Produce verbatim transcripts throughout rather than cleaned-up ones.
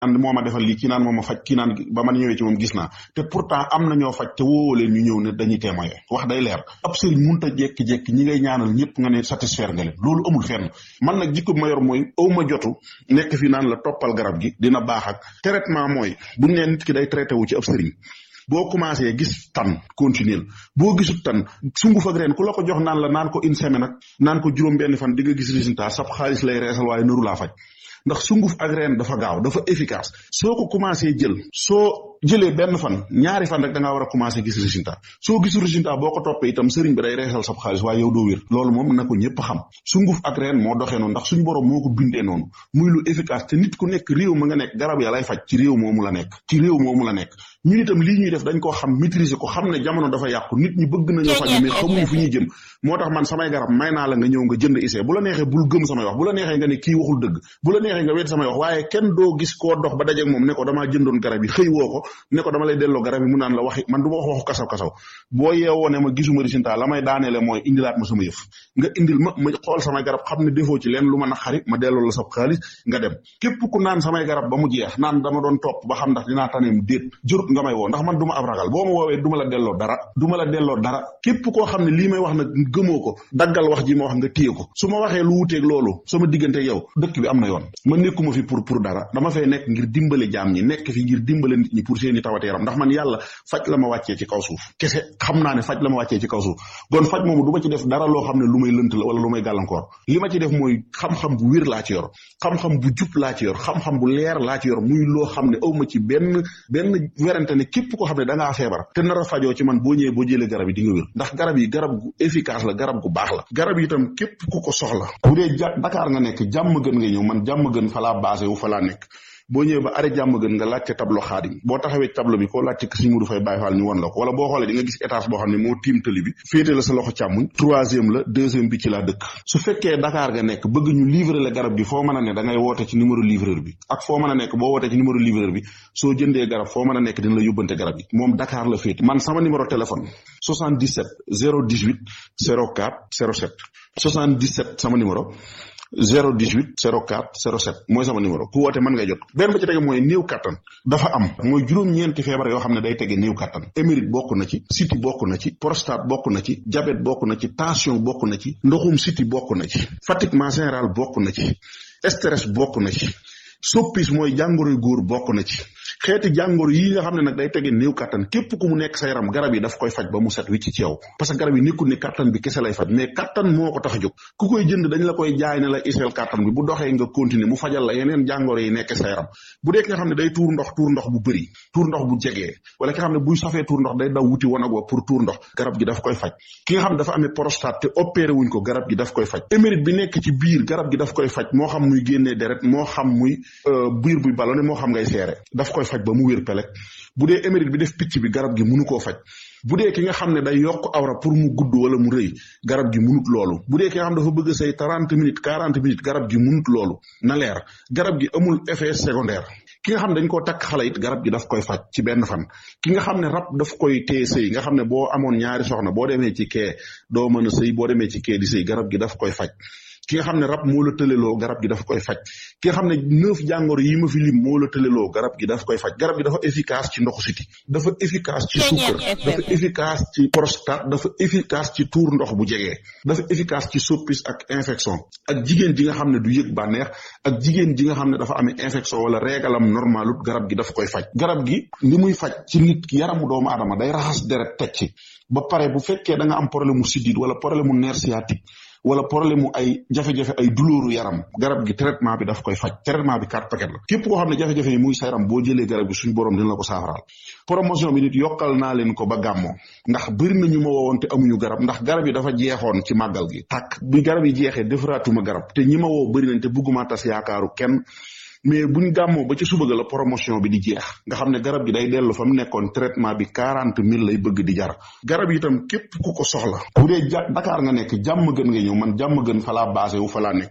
and moo ma defal lii kii naan moo ma faj kii naan ba man ñëwee ci moom gis naa te pourtant am na ñoo faj te wóowoo leen ñu ñëw ne dañuy témoigner wax day leer ab sëriñ munta jekki-jekki ñi ngay ñaanal ñëpp nga ne satisfaire nga leen loolu amul fenn man nag jikko ma yor mooy aw ma jotu nekk fi naan la toppal garab gi dina baax ak traitement mooy buñ ne nit ki day traité wu ci ab sëriñ boo commencé gis tan continuer boo gisut tan sunguf ak reen ku la ko jox naan la naan ko une semaine ak naan ko juróom benn fan di nga gis résultat sab xaalis lay reesal waaye nëru laa faj ndax sunguf ak reen dafa gaaw dafa efficace soo ko commencé jël soo jëlee benn fan ñaari fan rek da ngaa war a commencé gis résultat soo gisul résultat boo ko toppee itam sëriñ bi day reesal sab xaalis waaye yow doo wér loolu moom na ko ñëpp xam sunguf ak reen moo doxee noonu ndax suñu borom moo ko bindee noonu muy lu efficace te nit ku nekk réew ma nga nekk garab ya lay faj ci réew moomu la nekk ci réew moomu la nekk ñun itam lii ñuy def dañ koo xam maîtriser ko xam ne jamono dafa yàqu nit ñi bëgg nañoo faj mais xamuñu fu ñuy jëm moo tax man samay garab may naa la nga ñëw nga jënd essai bu la neexee bul gëm samay wax bu la neexee nga ne kii waxul dëgg bu la neexee nga wet samay wax waaye kenn doo gis koo dox ba dajeeg moom ne ko damaa jëndoon garab yi xëy woo ko ne ko dama lay delloo garab yi mu naan la waxi man du ma wax waxu kasaw kasaw boo yeewoo ne ma gisuma résultat la may daaneele mooy indilaat ma sama yëf nga indil ma ma xool samay garab xam ne defoo ci leen lu ma naqari ma delloo la sab xaalis nga dem képp ku naan samay garab ba mu jeex naan dama doon topp ba xam ndax dinaa taneem déet jërut nga may woo ndax man du ma ab ragal boo ma woowee du ma la delloo dara du ma la delloo dara képp koo xam ne lii may wax nag gëmoo ko daggal wax ji ma wax nga téye ko su ma waxee lu wuteeg loolu sama diggante yow dëkk bi am na yoon ma nekkuma fi pour pour dara dama fay nekk ngir dimbale jaam ñi nekk fi ngir dimbale nit ñi pour seeni tawate yaram ndax man yàlla faj la ma wàccee ci kaw suuf kese xam naa ne faj la ma wàccee ci kaw suuf kon faj moomu du ma ci def dara loo xam ne lu may lënt la wala lu may gàllankoor li ma ci def mooy xam-xam bu wér laa ci yor xam-xam bu jub laa ci yor xam-xam bu leer laa ci yor muy loo xam ne aw ma ci benn benn werante ne képp koo xam ne da ngaa feebar te nar a fajoo ci man boo ñëwee boo jëlee garab yi di nga wér ndax garab yi garab gu efficace la garab gu baax la garab yi itam képp ku ko soxla bu dee ja Dakar nga nekk jàmm gën nga ñëw man jàmm gën fa laa basé wu fa laa nekk boo ñëwee ba arrêt jàmm gën nga laajte tableau xaadim boo taxawee tableau bi koo laajte Sëriñ Mudu Fay Baay Faal ñu won la ko wala boo xoolee di nga gis étage boo xam ne moo tiim tëli bi féete la sa loxo càmmuñ troisième la deuxième bi ci laa dëkk su fekkee Dakar nga nekk bëgg ñu livrer la garab gi foo mën a ne da ngay woote ci numéro livreur bi ak foo mën a nekk boo wootee ci numéro livreur bi soo jëndee garab foo mën a nekk dina la yóbbante garab gi moom Dakar la féete man sama numéro téléphone soixante-dix-sept zéro dix-huit zéro quatre zéro sept soixante-dix-sept sama numéro zéro dix-huit zéro quatre zéro sept mooy sama numéro ku woote mën ngay jot benn ba ci tege mooy néew kattan dafa am mooy juróom-ñeenti feebar yoo xam ne day tege néew kattan émérite bokk na ci siti bokk na ci prostate bokk na ci diabète bokk na ci tension bokk na ci ndoxum siti bokk na ci fatiguement général bokk na ci stress bokk na ci soppis mooy jàngoroy góor bokk na ci xeeti jàngoro yi nga xam ne nag day tege néew kattan képp ku mu nekk sa yaram garab yi daf koy faj ba mu set wicc ci yow parce que garab yi nekkul ne kattan bi kese lay faj mais kattan moo ko tax a jóg ku koy jënd dañ la koy jaay ne la iseel kattan bi bu doxee nga continuer mu fajal la yeneen jàngoro yi nekk sa yaram bu dee ki nga xam ne day tuur ndox tuur ndox bu bëri tuur ndox bu jegee wala ki nga xam ne buy safee tuur ndox day daw wuti wanag wa pour tuur ndox garab gi daf koy faj ki nga xam ne dafa amee prostate te opéré wuñ ko garab gi daf koy faj émérite bi nekk ci biir garab gi daf koy faj moo xam muy génnee deret moo xam muy biir buy ballonné moo xam ngay seere daf koy faj ba mu wér pelek bu dee émérite bi def picc bi garab gi mënu koo faj bu dee ki nga xam ne day yokk awra pour mu gudd wala mu rëy garab gi munut loolu bu dee ki nga xam dafa bëgg say trente minutes quarante minutes garab gi munut loolu na leer garab gi amul effet secondaire ki nga xam ne dañ koo takk xale it garab gi daf koy faj ci benn fan ki nga xam ne rab daf koy téye sëy nga xam ne boo amoon ñaari soxna boo demee ci kee doo mën a sëy boo demee ci kee di sëy garab gi daf koy faj ki nga xam ne rab moo la tëleloo garab gi dafa koy faj ki nga xam ne neuf jàngoro yi ma fi lim moo la tëleloo garab gi dafa koy faj garab gi dafa efficace ci ndoxu siti dafa efficace ci suukar dafa efficace ci prostate dafa efficace ci tuur ndox bu jegee dafa efficace ci soppis ak infection ak jigéen ji nga xam ne du yëg bànneex ak jigéen ji nga xam ne dafa amee infection wala régalam normalut garab gi dafa koy faj garab gi li muy faj ci nit ki yaramu doomu aadama day raxas deret teg ci ba pare bu fekkee da nga am problème mu siddiit wala problème mu nerf sciatique wala problème mu ay jafe-jafe ay douleur yaram garab gi traitement bi daf koy faj traitement bi quatre paquet la képp koo xam ne jafe-jafe yi muy sa yaram boo jëlee garab gi suñu borom dina la ko saafaraal promotion bi nit yokkal naa leen ko ba gàmmoo ndax bëri na ñu ma woowoon te amuñu garab ndax garab yi dafa jeexoon ci màggal gi tàkk bi garab yi jeexee defaraatuma garab te ñi ma woo bëri nañ te bëgguma tas yaakaaru kenn mais buñ gàmmoo ba ci suba ga la promotion bi di jeex nga xam ne garab gi day dellu fa mu nekkoon traitement bi quarante mille lay bëgg di jar garab yi itam képp ku ko soxla bu dee ja Dakar nga nekk jàmm gën nga ñëw man jàmm gën fa laa basé wu fa laa nekk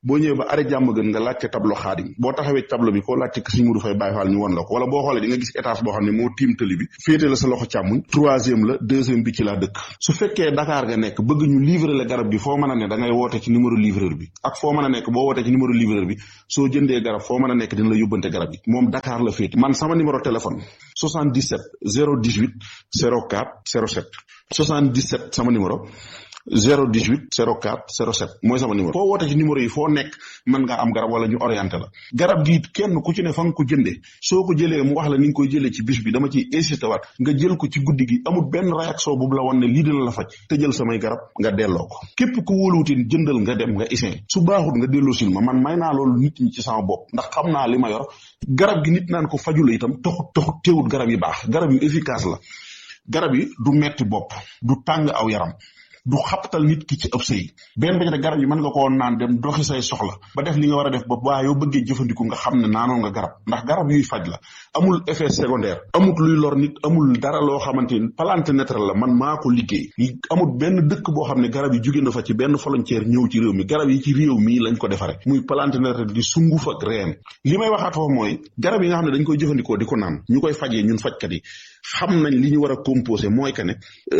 boo ñëwee ba arrêt jàmm gën nga laajte tableau Xaadim boo taxawee tableau bi koo laajte Sëñ Mudu Fay Baay Faal ñu won la ko wala boo xoolee di nga gis étage boo xam ne moo tiim tëli bi féete la sa loxo càmmuñ troisième la deuxième bi ci laa dëkk su fekkee Dakar nga nekk bëgg ñu livrer la garab gi foo mën a ne da ngay woote ci numéro livreur bi ak foo mën a nekk boo wootee ci numéro livreur bi soo jëndee garab foo mën a nekk dina la yóbbante garab yi moom Dakar la féete man sama numéro téléphone soixante-dix-sept zéro dix-huit zéro quatre zéro sept soixante-dix-sept sama numéro zéro dix-huit zéro quatre zéro sept mooy sama numéro foo woote ci numéro yi foo nekk mën ngaa am garab wala ñu orienté la garab gi kenn ku ci ne fa nga ko jëndee soo ko jëlee mu wax la ni nga koy jëlee ci bis bi dama ciy insisté waat nga jël ko ci guddi gi amul benn réaction bu la woon ne lii dina la faj te jël samay garab nga delloo ko képp ku wóoluwutin jëndal nga dem nga isin su baaxut nga delloo sil ma man may naa loolu nit ñi ci sama bopp ndax xam naa li ma yor garab gi nit naan ko faju la itam taxut taxut teewut garab yi baax garab yu efficace la garab yi du metti bopp du tàng aw yaram du xaptal nit ki ci ëpp sëy benn ba ci garab yi mën nga koo naan dem doxi say soxla ba def li nga war a def ba waa yow bëggee jëfandiku nga xam ne naanoon nga garab ndax garab yuy faj la amul effet secondaire amul luy lor nit amul dara loo xamante ni plante naturelle la man maa ko liggéey amul benn dëkk boo xam ne garab yi jóge na fa ci benn volontaire ñëw ci réew mi garab yi ci réew mi lañ ko defare muy plante naturelle di sunguf ak reen li may waxaat foofu mooy garab yi nga xam ne dañ koy jëfandikoo di ko naan ñu koy fajee ñun fajkat yi xam nañ li ñu war a composé mooy que ne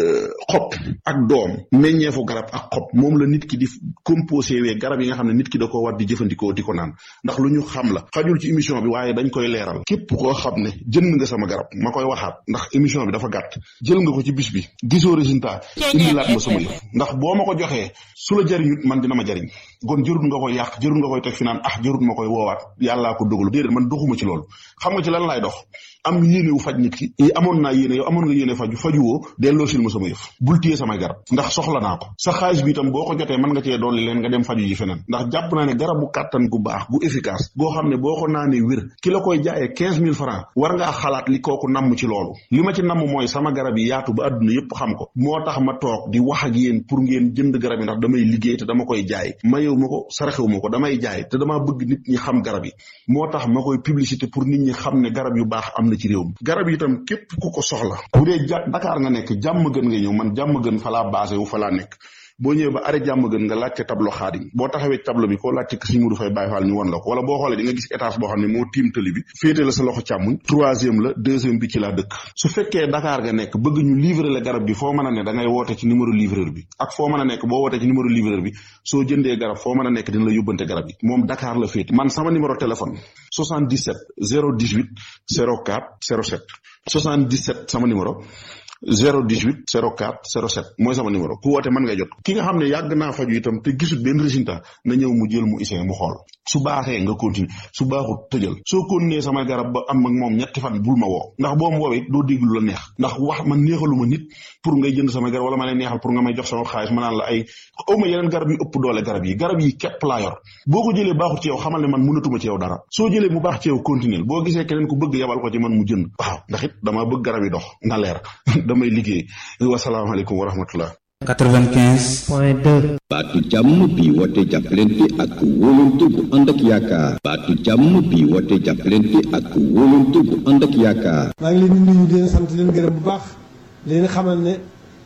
xob ak doom meññeefu garab ak xob moom la nit ki di composé wee garab yi nga xam ne nit ki da ko war di jëfandikoo di ko naan ndax lu ñu xam la xajul ci émission bi waaye dañ koy leeral képp koo xam ne jënd nga sama garab ma koy waxaat ndax émission bi dafa gàtt jël nga ko ci bis bi gisoo résultat indilaat ma sama yëf ndax boo ma ko joxee su la jariñut man dina ma jariñ kon jërut nga koy yàq jërut nga koy teg fi naan ah jërut ma koy woowaat yàllaa ko dogalu déedéet man doxuma ci loolu xam nga ci lan laay dox am yéene wu faj nit ki amoon naa yéene yow amoon nga yéene faju fajuwoo delloo sil ma sama yëf bul téye samay garab ndax soxla naa ko sa xaalis bi itam boo ko jotee mën nga cee dolli leen nga dem faju yi feneen ndax jàpp naa ne garabu kàttan gu baax gu efficace goo xam ne boo ko naanee wér ki la koy jaayee quinze mille francs war ngaa xalaat li kooku namm ci loolu li ma ci namm mooy sama garab yi yaatu ba àdduna yépp xam ko moo tax ma toog di wax ak yéen pour ngeen jënd garab yi ndax damay liggéey te dama koy jaay mayewu ma ko saraxewu ma ko damay jaay te damaa bëgg nit ñi xam garab yi moo tax ma koy publicité pour nit ñi xam ne garab yu baax am na ci réew mi garab yi itam képp ku ko soxla bu dee Dakar nga nekk jàmm gën nga ñëw man jàmm gën fa laa basé wu fa laa nekk boo ñëwee ba arrêt jàmm gën nga laajte tableau Xaadim boo taxawee tableau bi koo laajte Sëñ Mudu Fay Baay Faal ñu won la ko wala boo xoolee di nga gis étage boo xam ne moo tiim tëli bi féete la sa loxo càmmuñ troisième la deuxième bi ci laa dëkk su fekkee Dakar nga nekk bëgg ñu livrer la garab gi foo mën a ne da ngay woote ci numéro livreur bi ak foo mën a nekk boo wootee ci numéro livreur bi soo jëndee garab foo mën a nekk dina la yóbbante garab yi moom Dakar la féete man sama numéro téléphone soixante-dix-sept zéro dix-huit zéro quatre zéro sept soixante-dix-sept sama numéro zéro dix-huit zéro quatre zéro sept mooy sama numéro ku woote mën nga jot ki nga xam ne yàgg naa faju itam te gisul benn résultat na ñëw mu jël mu essayé mu xool su baaxee nga continuer su baaxut tëjal soo continuer sama garab ba am ak moom ñetti fan bul ma woo ndax boo ma woowee doo déglu la neex ndax wax man neexaluma nit pour ngay jënd sama garab wala ma lay neexal pour nga may jox sama xaalis ma naan la ay awma yeneen garab yu ëpp doole garab yi garab yi képp laa yor boo ko jëlee baaxut ci yow xamal ne man mënatuma ci yow dara soo jëlee mu baax ci yow continuer boo gisee keneen ku bëgg yabal ko ci man mu jënd waaw ndax it damaa bëgg garab yi dox na leer damay liggéey wasalaamaaleykum wa rahmatullah quatre-vingt-quinze point deux baatu jàmm bi woote jàppalante ak wóolante bu ànd ak yaakaar baatu jàmm bi woote jàppalante ak wóolante bu ànd ak yaakaar maa ngi leen di nuyu di leen sant leen gërëm bu baax leen xamal ne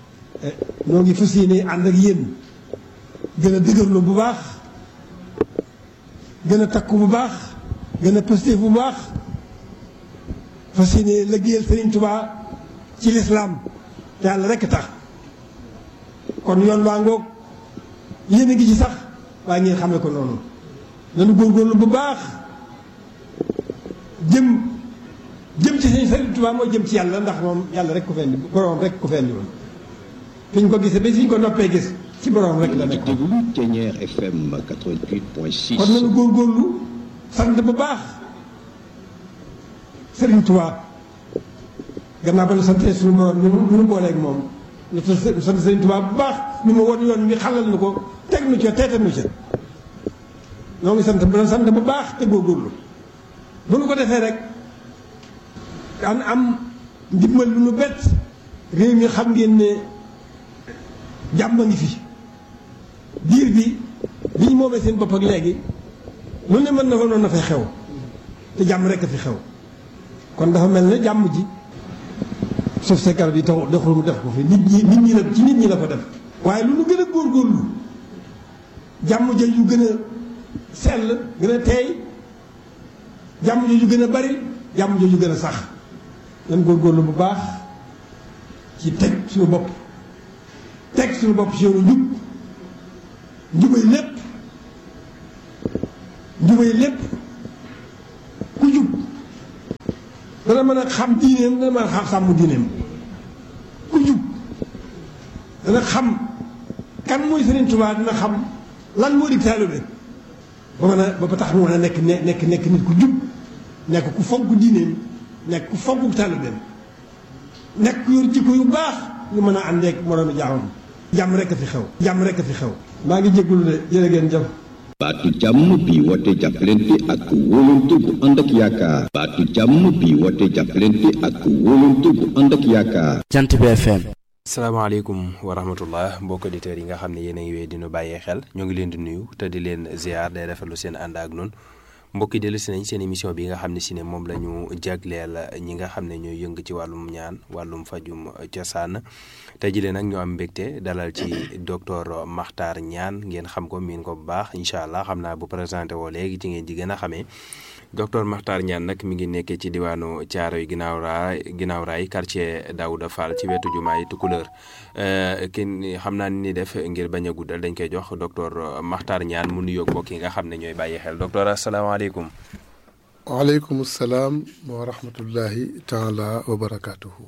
ñoo ngi fas yéene ànd ak yéen gën a dëgërlu bu baax gën a takku bu baax gën a positif bu baax fas yéene liggéeyal Sëriñ Tuubaa ci lislaam te yàlla rekk tax kon yoon waa ngoog yéen a ngi ci sax waaye ngeen xamee ko noonu nanu góorgóorlu bu baax jëm jëm ci seen Sëriñ Tuubaa mooy jëm ci yàlla ndax moom yàlla rek ko fendi boroom rek ko fendi woon fi ñu ko gisee ba fi ñu ko noppee gis ci boroom rek la nekk Thiéniere F M quatre-vingt-huit point six kon nanu góorgóorlu sant bu baax Sëriñ Tuubaa gannaaw ba ñu santee suñu borom ñu ñu booleeg moom ñu sant Sëriñ Tuubaa bu baax ñu ma won yoon wi xalal nu ko teg nu ca teetal nu ca ñoo ngi sant bu sant bu baax te góorgóorlu bu nu ko defee rek daan am ndimbal lu nu bett réew mi xam ngeen ne jàmm ngi fi diir bi bi ñu moomee seen bopp ak léegi lu ne mën na fa noonu na fay xew te jàmm rek a fi xew kon dafa mel ne jàmm ji suuf sa garab yi tax doxul mu def ko fi nit ñi nit ñi la ci nit ñi la ko def waaye lu nu gën a góorgóorlu jàmm ja yu gën a sell gën a teey jàmm jooju gën a bari jàmm jooju gën a sax nan góorgóorlu bu baax ci teg suñu bopp teg suñu bopp ci yoonu njub njubay lépp njubay lépp ku jub dana mën a xam diineem dana mën a xam sàmm diineem ku jub dana xam kan mooy Sëriñ Tuubaa dina xam lan moo di taalibe ba mën a ba tax mu mën a nekk nekk nekk nit ku jub nekk ku fonk diineem nekk ku fonk taalibeem nekk ku yor jikko yu baax ñu mën a àndeek moroomi jaamam jàmm rekk fi xew jàmm rekk fi xew maa ngi jégalu de jërë ngeen jëf. baatu jàmm bi woote jàppalante ak wóolante bu ànd ak yaakaar baatu jàmm bi woote jàppalante ak wóolante bu ànd ak yaakaar. Jant bi F M. salaamaaleykum wa rahmatullah mbokk auditeurs yi nga xam ne yéen a ngi wéy di nu bàyyee xel ñoo ngi leen di nuyu te di leen ziar day rafetlu seen ànd ak noonu mbokk yi dellu si nañ seen émission bi nga xam ne si ne moom la ñu jagleel ñi nga xam ne ñooy yëng ci wàllum ñaan wàllum fajum cosaan tey jii nag ñoo am mbégte dalal ci docteur Makhtar Niane ngeen xam ko miin ko bu baax incha allah xam naa bu présenté woo léegi ci ngeen di gën a xamee docteur Makhtar Niane nag mi ngi nekkee ci diwaanu Thiaroye ginnaaw raay ginnaaw raay quartier Daouda Fall ci wetu jumaay Tukulóor kenn xam naa ni def ngir bañ a guddal dañ koy jox docteur Makhtar Niane mu nuyoog mbokk yi nga xam ne ñooy bàyyi xel docteur asalaamaaleykum. waaleykum salaam wa rahmatullahi taala wa barakaatuhu.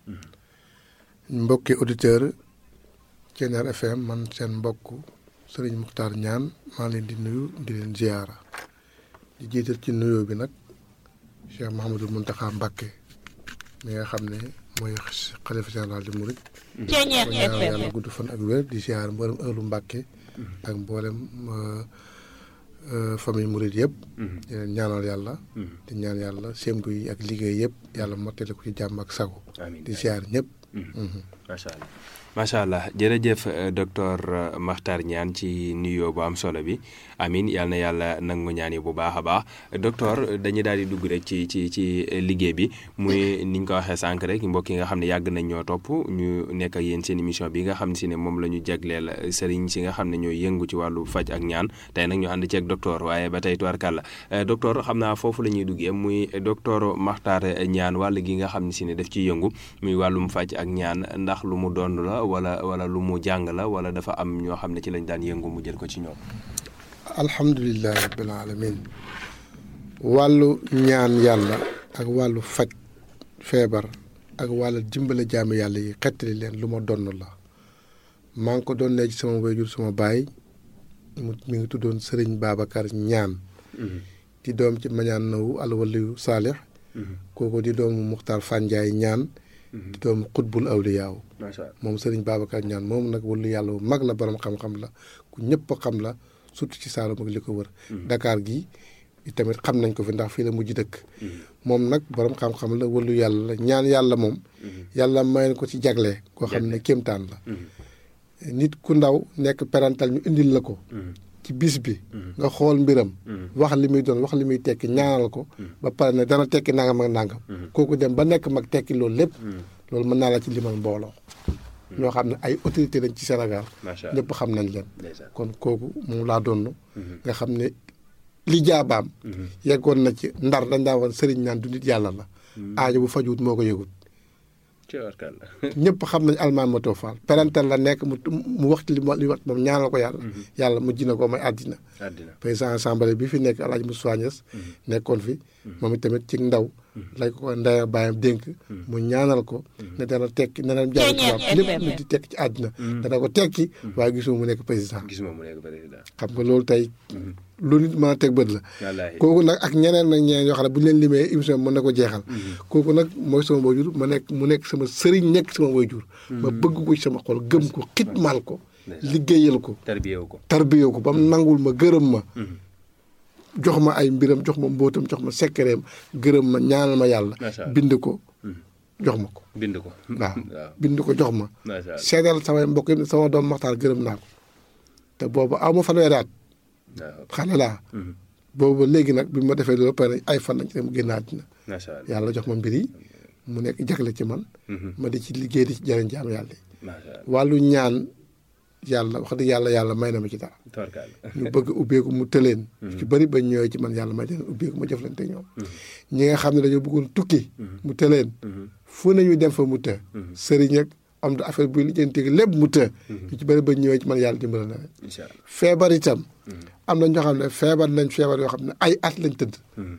mbokki auditeur Thiéniere F M man seen mbokk Serigne Makhtar Niane maa leen di nuyu di leen ziyaara di jiital ci nuyoo bi nag Cheikh Mouhamadou Mountakha Mbacké mi nga xam ne mooy xalifa général di Mouride. Thiéniere F M yàlla gudd fan ak wér di ziyaar mboolem ëllu Mbacké ak mboolem famille Mouride yëpp. di leen ñaanal yàlla. di ñaan yàlla sémbu yi ak liggéey yëpp yàlla mottali ko ci jàmm ak sago. di ziyaar ñëpp. macha allah macha allah jërëjëf docteur Makhtar Niane ci nuyoo bu am solo bi amin yal na yàlla nangu ñaan yi bu baax a baax docteur dañuy daal di dugg rek ci ci ci liggéey bi muy ni ñu ko waxee sànq rek mbokk yi nga xam ne yàgg nañ ñoo topp ñu nekk ak yéen seen émission bi nga xam ne si ne moom la ñu jagleel sëriñ si nga xam ne ñooy yëngu ci wàllu faj ak ñaan tey nag ñu ànd ceeg docteur waaye ba tey tubarkàlla docteur xam naa foofu la ñuy duggee muy docteur Makhtar Niane wàll gi nga xam ne si ne daf ciy yëngu muy wàllum faj ak ñaan ndax lu mu doon la wala wala lu mu jàng la wala dafa am ñoo xam ne ci lañ daan yëngu mu jël ko ci ñoom. alhamdulilah rabbil alamin wàllu ñaan yàlla ak wàllu faj feebar ak wàllu dimbale jaami yàlla yi xettali leen lu ma donn la maa ngi ko doon ne ci sama wayjur sama baay mu mi ngi tuddoon Serigne Babacar Niane di doom ci mañaan nawu alwaliyu saalix kooku di doomu Muxtaar Fanjaay Niane di doomu xutbul awliyaaw moom Serigne Babacar Niane moom nag wàllu yàlla bu mag la borom xam-xam la ku ñëpp xam la surtout ci Saalum ak li ko wër. Dakar gi tamit xam nañ ko fi ndax fii la mujj dëkk. moom nag borom xam-xam la wàllu yàlla la ñaan yàlla moom. yàlla may ko ci jagle koo xam ne kéemtaan la. nit ku ndaw nekk parental ñu indil la ko. ci bis bi. nga xool mbiram. wax li muy doon wax li muy tekki ñaanal ko. ba pare ne dana tekki nangam ak nangam. kooku dem ba nekk mag tekki loolu lépp. loolu mën naa la ci limal mbooloo. ñoo xam ne ay autorité lañ ci Sénégal. ñëpp xam nañ leen. kon kooku moom laa doon. nga xam ne li jaabaam. yeggoon na ci ndar dañ daa woon sëriñ naan du nit yàlla la. aajo bu fajuwut moo ko yëgut. ñëpp xam nañ almaan ma too faal parental la nekk mu mu waxtu li li wax moom ñaanal ko yàlla. yàlla mujj na ko may àddina. président assemblée bi fi nekk El Hadj Moussa Niass nekkoon fi. moom itamit ci ndaw. lay ko ndaya bàyyam dénk. mu ñaanal ko. ne dana tekki ne dana jàng tubaab lépp lu di tekki ci àddina. dana ko tekki. waaye gisuma mu nekk président. gisuma mu nekk président. xam nga loolu tey. lu nit mën a teg bët la. kooku nag ak ñeneen nag ñeneen yoo xam ne bu ñu leen limee émission bi mën na ko jeexal. kooku nag mooy sama waajur ma nekk mu nekk sama sëriñ nekk sama waajur. ma bëgg ko ci sama xol gëm ko xitmaal ko. liggéeyal ko. tarbiyewu ko tarbiyewu ko ba mu nangul ma gërëm ma. jox ma ay mbiram jox ma mbóotam jox ma sekkereem gërëm ma ñaanal ma yàlla. bind ko jox ma ko. bind ko waaw bind ko jox ma. seedal samay mbokk yi sama doom Maxtaar gërëm naa ko te boobu aw ma fanweeri at. xale laa. boobu léegi nag bi ma defee loolu pare ay fan lañ ci dem génn àddina. yàlla jox ma mbir yi mu nekk jagle ci man. ma di ci liggéey di ci jëriñ jaam yàlla yi. wàllu ñaan yàlla wax dëgg yàlla yàlla may na ma ci dara. ñu bëgg ubbeeku mu tëleen. ci bëri ba ñëwee ci man yàlla may leen ubbeeku ma jëflante ñoom. ñi nga xam ne dañoo bëggoon tukki. mu tëleen. fu nañu dem fa mu të. sëriñ ak am da affaire buy lijjanti lépp mu të. ñu ci bëri ba ñëwee ci man yàlla dimbala na leen. feebar itam. am na ñoo xam ne feebar nañ feebar yoo xam ne ay at lañ tëdd.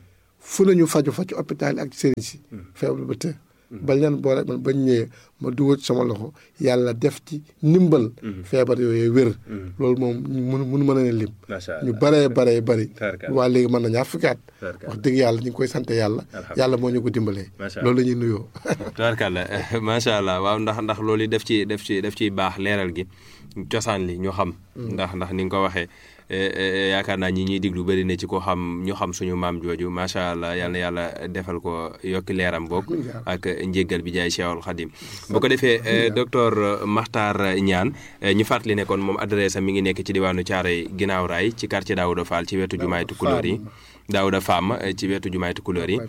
fu nañu faju fa ci hôpital ak sëriñ si. feebar ba të. ba leen boole man bañ ñëwee ma dugal sama loxo yàlla def ci ndimbal. feebar yooyu wér. loolu moom mënu mënu mën a ne lim. ñu baree baree bari. waa léegi mën na ñaar fukki at. wax dëgg yàlla ñu ngi koy sant yàlla. yàlla moo ñu ko dimbalee. loolu la ñuy nuyoo. tubaarkàlla macha allah waaw ndax ndax loolu yi def ci def ci def ciy baax leeral gi cosaan li ñu xam. ndax ndax ni nga ko waxee. yaakaar naa ñi ñuy diglu bëri na ci ko xam ñu xam suñu maam jooju macha allah yal na yàlla defal ko yokki leeram boog ak njéggal bi jaay Cheikhul Khadim bu ko defee docteur Makhtar Niane ñu fàttali ne kon moom adresse am mi ngi nekk ci diwaanu Thiaroye ginnaaw raay ci quartier Daouda Fall ci wetu jumaay Tukulóor yi Daouda Fam ci wetu jumaay Tukulóor yi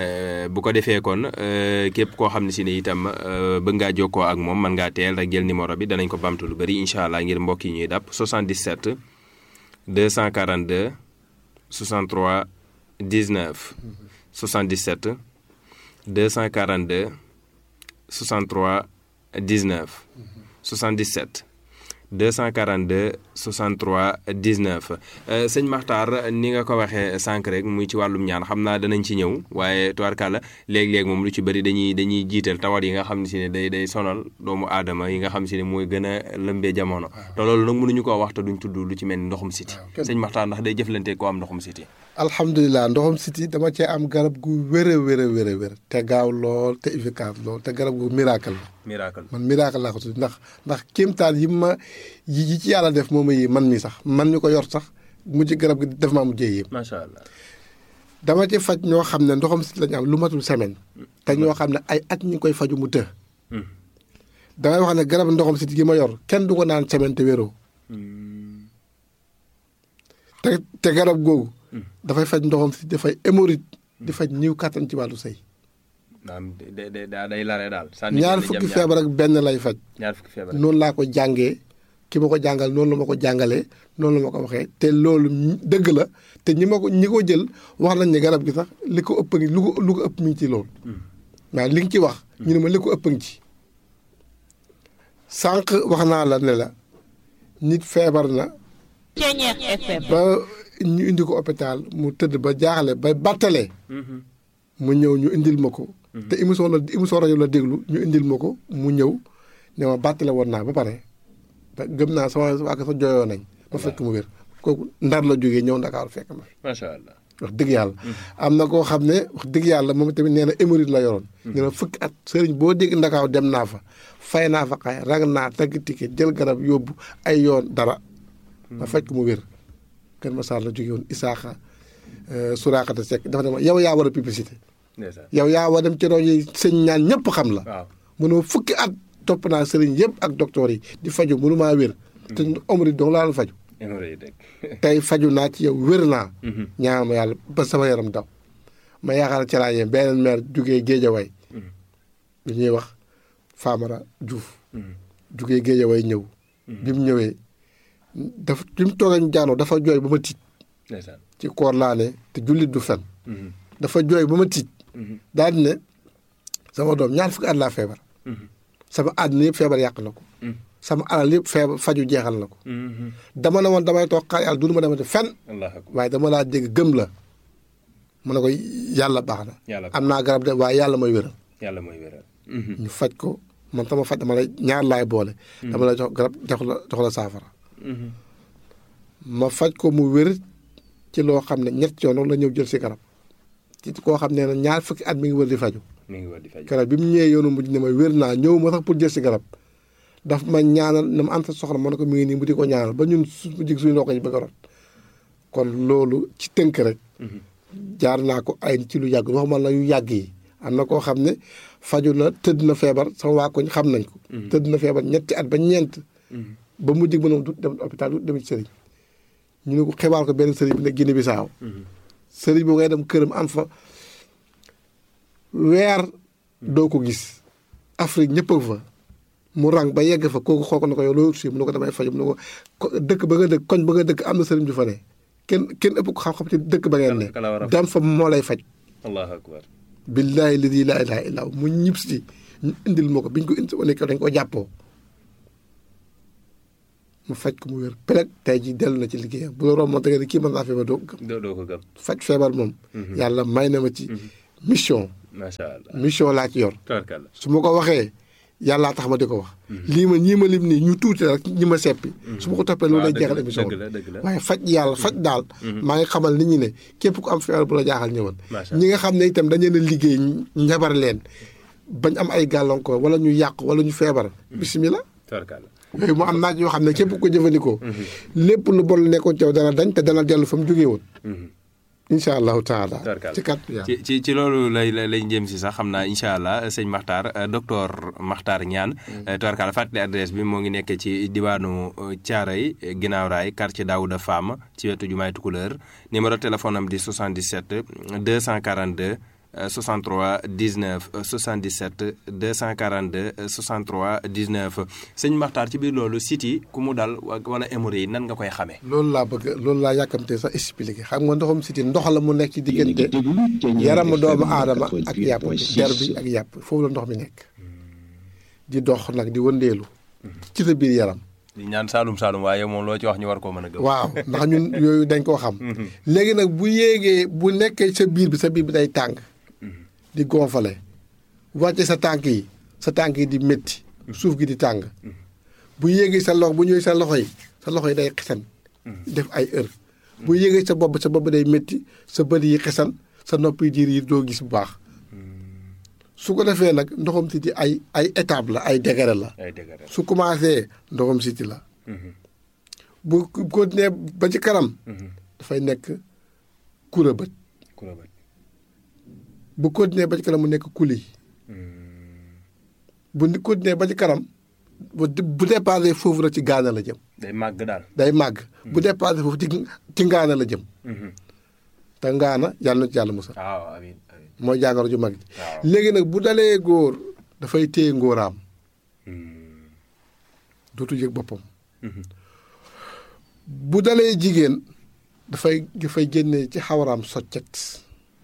bu ko defee kon képp koo xam ne si ne itam bëgg ngaa jokkoo ak moom mën ngaa teel rek jël numéro bi danañ ko bamtu lu bëri incha allah ngir mbokk yi ñuy dàpp soixante-dix-sept deux cent quarante-deux soixante-trois dix-neuf soixante-dix-sept deux cent quarante-deux soixante-trois dix-neuf soixante-dix-sept deux cent quarante-deux soixante-trois dix-neuf sëñ Makhtar ni nga ko waxee sànq rek muy ci wàllum ñaan xam naa danañ ci ñëw waaye tubaarkàlla léeg-léeg moom lu ci bëri dañuy dañuy jiital tawat yi nga xam ne si ne day day sonal doomu aadama yi nga xam si ne mooy gën a lëmbee jamono te loolu nag mënuñu koo wax te duñ tudd lu ci mel ni ndoxum siti sëñ Makhtar ndax day jëflante koo am ndoxum siti alhamdulilah ndoxum siti dama cee am garab gu wér a wér a wér a wér te gaaw lool te efficace lool te garab gu miracle la miracle man miracle laa ko tudd ndax ndax kéemtaan yi ma yi ci yàlla def moom yi man mi sax man mi ko yor sax mujj garab gi def maa mujjee yëpp macha allah dama ci faj ñoo xam ne ndoxam siti lañu am lu matul semaine te ñoo xam ne ay at ñu koy faju mu të damay wax ne garab ndoxam siti gi ma yor kenn du ko naan semaine te wéroo te te garab googu dafay faj ndoxam siti dafay hémorroïde di faj ñiw kàttan ci wàllu sëy day lare daal ñaar fukki feebar ak benn lay faj ñaar fukki feebar noonu laa ko jàngee ki ma ko jàngal noonu la ma ko jàngalee noonu la ma ko waxee te loolu dëgg la te ñi ma ko ñi ko jël wax nañ ne garab gi sax li ko ëpp ngi lu ko lu ko ëpp mi ngi ci loolu waaw li nga ci wax ñu ne ma li ko ëpp ngi ci sànq wax naa la ne la nit feebar na ba ñu indi ko hôpital mu tëdd ba jaaxle ba battalee mu ñëw ñu indil ma ko te émission la émission rajo la déglu ñu indil ma ko mu ñëw ne ma battale woon naa ba pare gëm naa sama waa sa jooyoo nañ ma fekk mu wér kooku ndar la jógee ñëw Ndakaaru fekk ma fi macha allah wax dëgg yàlla am na koo xam ne wax dëgg yàlla moom tamit nee na hémorroïde la yoroon nee na fukki at sëriñ boo dégg Ndakaaru dem naa fa fay naa fa xay rag naa tagg ticket jël garab yóbbu ay yoon dara ma fekk mu wér Kër Massar la jógee woon Isaaxa Suraakata Seck dafa ne ma yow yaa war a publicité yow yaa war dem ci rajo yi sëñ ñaan ñëpp xam la mënoo fukki at topp naa sëriñ yëpp ak docteur yi di faju mënu maa wér te omri dong laa la faju tey faju naa ci yow wér naa ñaan ma yàlla ba sama yaram daw ma yaakaar ci laa yem beneen maire jugee Géejawaay lu ñuy wax Famara Diouf jugee Géejawaay ñëw bi mu ñëwee dafa bi mu toogee ñu jaanoo dafa jooy ba ma tiit ci koor laa ne te jullit du fen dafa jooy ba ma tiit daal di ne sama doom ñaar fukki at laa feebar sama àddina yëpp feebar yàq na ko sama alal yëpp feebar faju jeexal na ko dama ne woon damay toog xaar yàlla dunu ma demate fenn waaye dama laa dégg gëm la mu ne ko yàlla baax na am naa garab de waaye yàlla mooy wéral yàlla mooy wéral ñu faj ko man sama faj dama la ñaar laay boole dama la jox garab jox la jox la saafara ma faj ko mu wér ci loo xam ne ñett yoon la ñëw jël si garab ci koo xam ne ñaar fukki at mi ngi wër di faju mi ngi wër di faju garab bi mu ñëwee yoonu mujj ne ma wér naa ñëw ma sax pour jël si garab daf ma ñaanal na ma am sa soxla ma ne ko mi ngi nii mu di ko ñaanal ba ñun su jig suñu loo ko ci bëgg a rot kon loolu ci tënk rek jaar naa ko ay ci lu yàgg waxuma la yu yàgg yi am na koo xam ne faju na tëdd na feebar sama waa koñ xam nañ ko tëdd na feebar ñetti at ba ñeent ba mu jig mënom du dem hôpital du dem ci sëriñ ñu ne ko xibaar ko benn sëriñ bi ne Guinée Bissau sëriñ boobu ngay dem këram am fa weer doo ko gis Afrique ñëpp a fa mu rang ba yegg fa kooku xool ko na ko yow loolu si mu ne ko damay faju mu ne ko dëkk ba nga dëkk koñ ba nga dëkk am na sëriñ ju fa ne kenn kenn ëpp ko xam-xam ci dëkk ba ngeen ne dem fa moo lay faj. allahu akbar. billaahi ladi laa ilaaha illaa hu mu ñib si ñu indil ma ko biñ ko indi wane ko dañ ko jàppoo mu faj ko mu wér peleg tey ji dellu na ci liggéeyam bu la romb moom da nga ne kii mën naa feebar doo ko gëm. doo ko gëm. faj feebar moom. yàlla may na ma ci mission. macha allah mission laa ci yor. tabarkalla. su ma ko waxee yàllaa tax ma di ko wax. lii ma ñii ma lim nii ñu tuuti rek ñi ma seppi. su ma ko toppee loolu lay jeexal émission dëgg la dëgg la waaye faj yàlla faj daal. maa ngi xamal nit ñi ne képp ku am feebar bu la jaaxal ñëwal. ñi nga xam ne itam dañu leen a liggéey njabar leen bañ am ay gàllankoor wala ñu yàqu wala ñu feebar. bisimilah. tabarkalla. yooyu mu am naaj yoo xam ne képp ko jëfandikoo. lépp lu bon nekkoon ci yow dana dañ te dana dellu fa mu jógee woon. incha allahu taala ci kat ci ci ci loolu lay lay jëm si sax xam naa incha allah sëñ Makhtar docteur Makhtar Niane. tubarkalla fàttali adresse bi moo ngi nekk ci diwaanu Thiaroye ginnaaw raay quartier Daouda Fam ci wetu jumaay Tukulëër numéro téléphone am di soixante-dix-sept deux cent quarante-deux soixante-trois dix-neuf soixante-dix-sept deux cent quarante-deux soixante-trois dix-neuf sëñ Makhtar ci biir loolu site yi ku mu dal wala hémorroïde yi nan nga koy xamee. loolu laa bëgg loolu laa yàkkamte sax expliqué xam nga ndoxum site ndox la mu nekk ci diggante yaramu doomu aadama ak yàpp der bi ak yàpp foofu la ndox mi nekk di dox nag di wëndeelu ci sa biir yaram. di ñaan Saalum Saalum waaye moom loo ci wax ñu war koo mën a gëm. waaw ndax ñun yooyu dañ koo xam. léegi nag bu yéegee bu nekkee sa biir bi sa biir bi day tàng. di gonfale wàcce sa tànk yi sa tànk yi di métti suuf gi di tàng bu yéegee sa loxo bu ñëwee sa loxo yi sa loxo yi day xesan def ay heure bu yéegee sa bopp sa bopp day métti sa bët yi xesan sa nopp yi diir yi doo gis bu baax su ko defee nag ndoxam siti ay ay étape la ay degré la su commencé ndoxam siti la bu continuer ba ci kanam dafay nekk kura bët bu continuer ba ci kanam mu nekk kuli bu continuer ba ci kanam bu bu dépassé foofu rek ci gaana la jëm. day màgg daal day màgg. bu dépassé foofu ci ci ngaana la jëm. te ngaana yàlla na ci yàlla musal. waaw amiin amiin mooy jàngoro ju mag ji. léegi nag bu dalee góor dafay téye ngóoraam. dootu yëg boppam. bu dalee jigéen dafay dafay génne ci xawaraam soccet.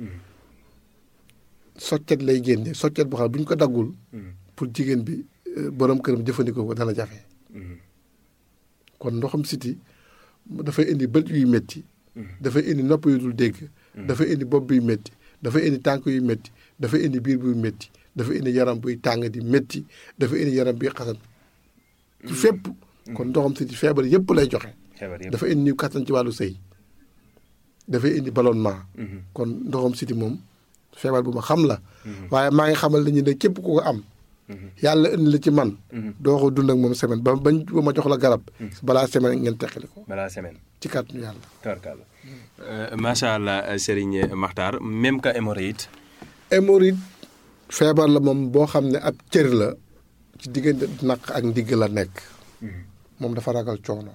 soccet lay génne soccet boo xam ne bu ñu ko daggul pour jigéen bi borom këram jëfandikoo ko dana jafe kon ndoxam siti dafay indi bët yuy métti dafay indi nopp yu dul dégg dafay indi bopp buy métti dafay indi tànk yuy métti dafay indi biir buy métti dafay indi yaram buy tàng di métti dafay indi yaram buy xasan ci fépp kon ndoxam siti feebar yëpp lay joxe dafay indi niw kattan ci wàllu sëy dafay indi ballonnement kon ndoxam siti moom feebar bu ma xam la waaye maa ngi xamal nañu ne képp ku ko am yàlla indi la ci man doo ko dund ak moom semaine ba bañ ba ma jox la garab balaa semaine ngeen teqali ko balaa semaine ci kàttanu yàlla tabarkalla macha allah Serigne Makhtar même que hémorroïde hémorroïde feebar la moom boo xam ne ab cër la ci diggante naq ak ndigg la nekk moom dafa ragal coono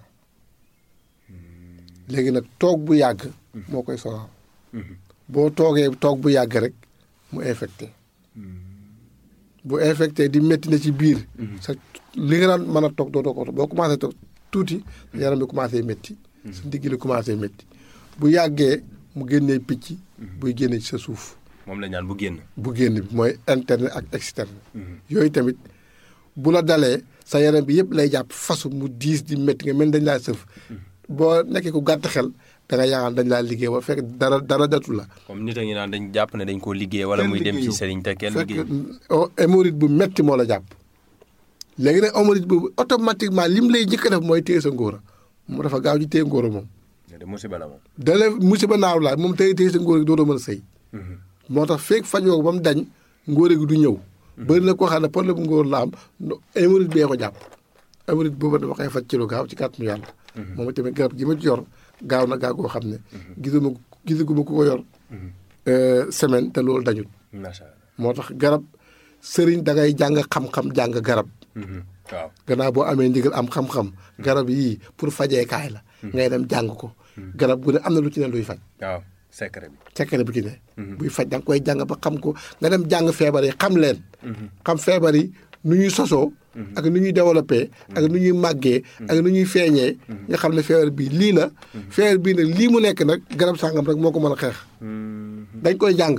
léegi nag toog bu yàgg moo koy sonal boo toogee toog bu yàgg rek mu infecté bu infecté di métti na ci biir sa li nga daan mën a toog doo doo ko boo commencé toog tuuti yaram bi commencé métti sa ndigg li commencé métti bu yàggee mu génnee picc buy génne ci sa suuf moom la ñaan bu génn bu génn bi mooy interne ak externe yooyu tamit bu la dalee sa yaram bi yëpp lay jàpp fasu mu diis di métti nga mel dañ laa sëf boo nekkee ku gàtt xel da nga yaakaar dañ laa liggéey ba fekk dara dara datu la. comme nit a ngi naan dañ jàpp ne dañ koo liggéey wala muy dem ci sëriñ te kenn liggéey fekk hémorroïde bu metti moo la jàpp léegi nag hémorroïde boobu automatiquement lim lay njëkk a def mooy téye sa ngóora mu dafa gaaw ci téye ngóora moom. de musiba la moom. dale musiba naaw la moom téye téye sa ngóora gi dootoo mën a sëy. moo tax fekk fajoo ko ba mu dañ ngóora gi du ñëw. bëri na koo xam ne problème bu ngóor la am hémorroïde bee ko jàpp hémorroïde boobu dama koy faj ci lu gaaw ci kàttanu yàlla. moom tamit garab gi ma ci yor gaaw na gaaw goo xam ne. gisuma gisaguma ku ko yor. semaine te loolu dañul. macha allah moo tax garab sëriñ da ngay jàng xam-xam jàng garab. waaw gannaaw boo amee ndigal am xam-xam. garab yii pour fajeekaay la. ngay dem jàng ko. garab gu ne am na lu ci ne luy faj. waaw secret bi. secret bi ci ne. buy faj da nga koy jàng ba xam ko nga dem jàng feebar yi xam leen. xam feebar yi nu ñuy sosoo ak nu ñuy développé ak nu ñuy màggee ak nu ñuy feeñee nga xam ne feebar bii lii la feebar bii nag lii mu nekk nag garab sàngam rek moo ko mën a xeex dañ koy jàng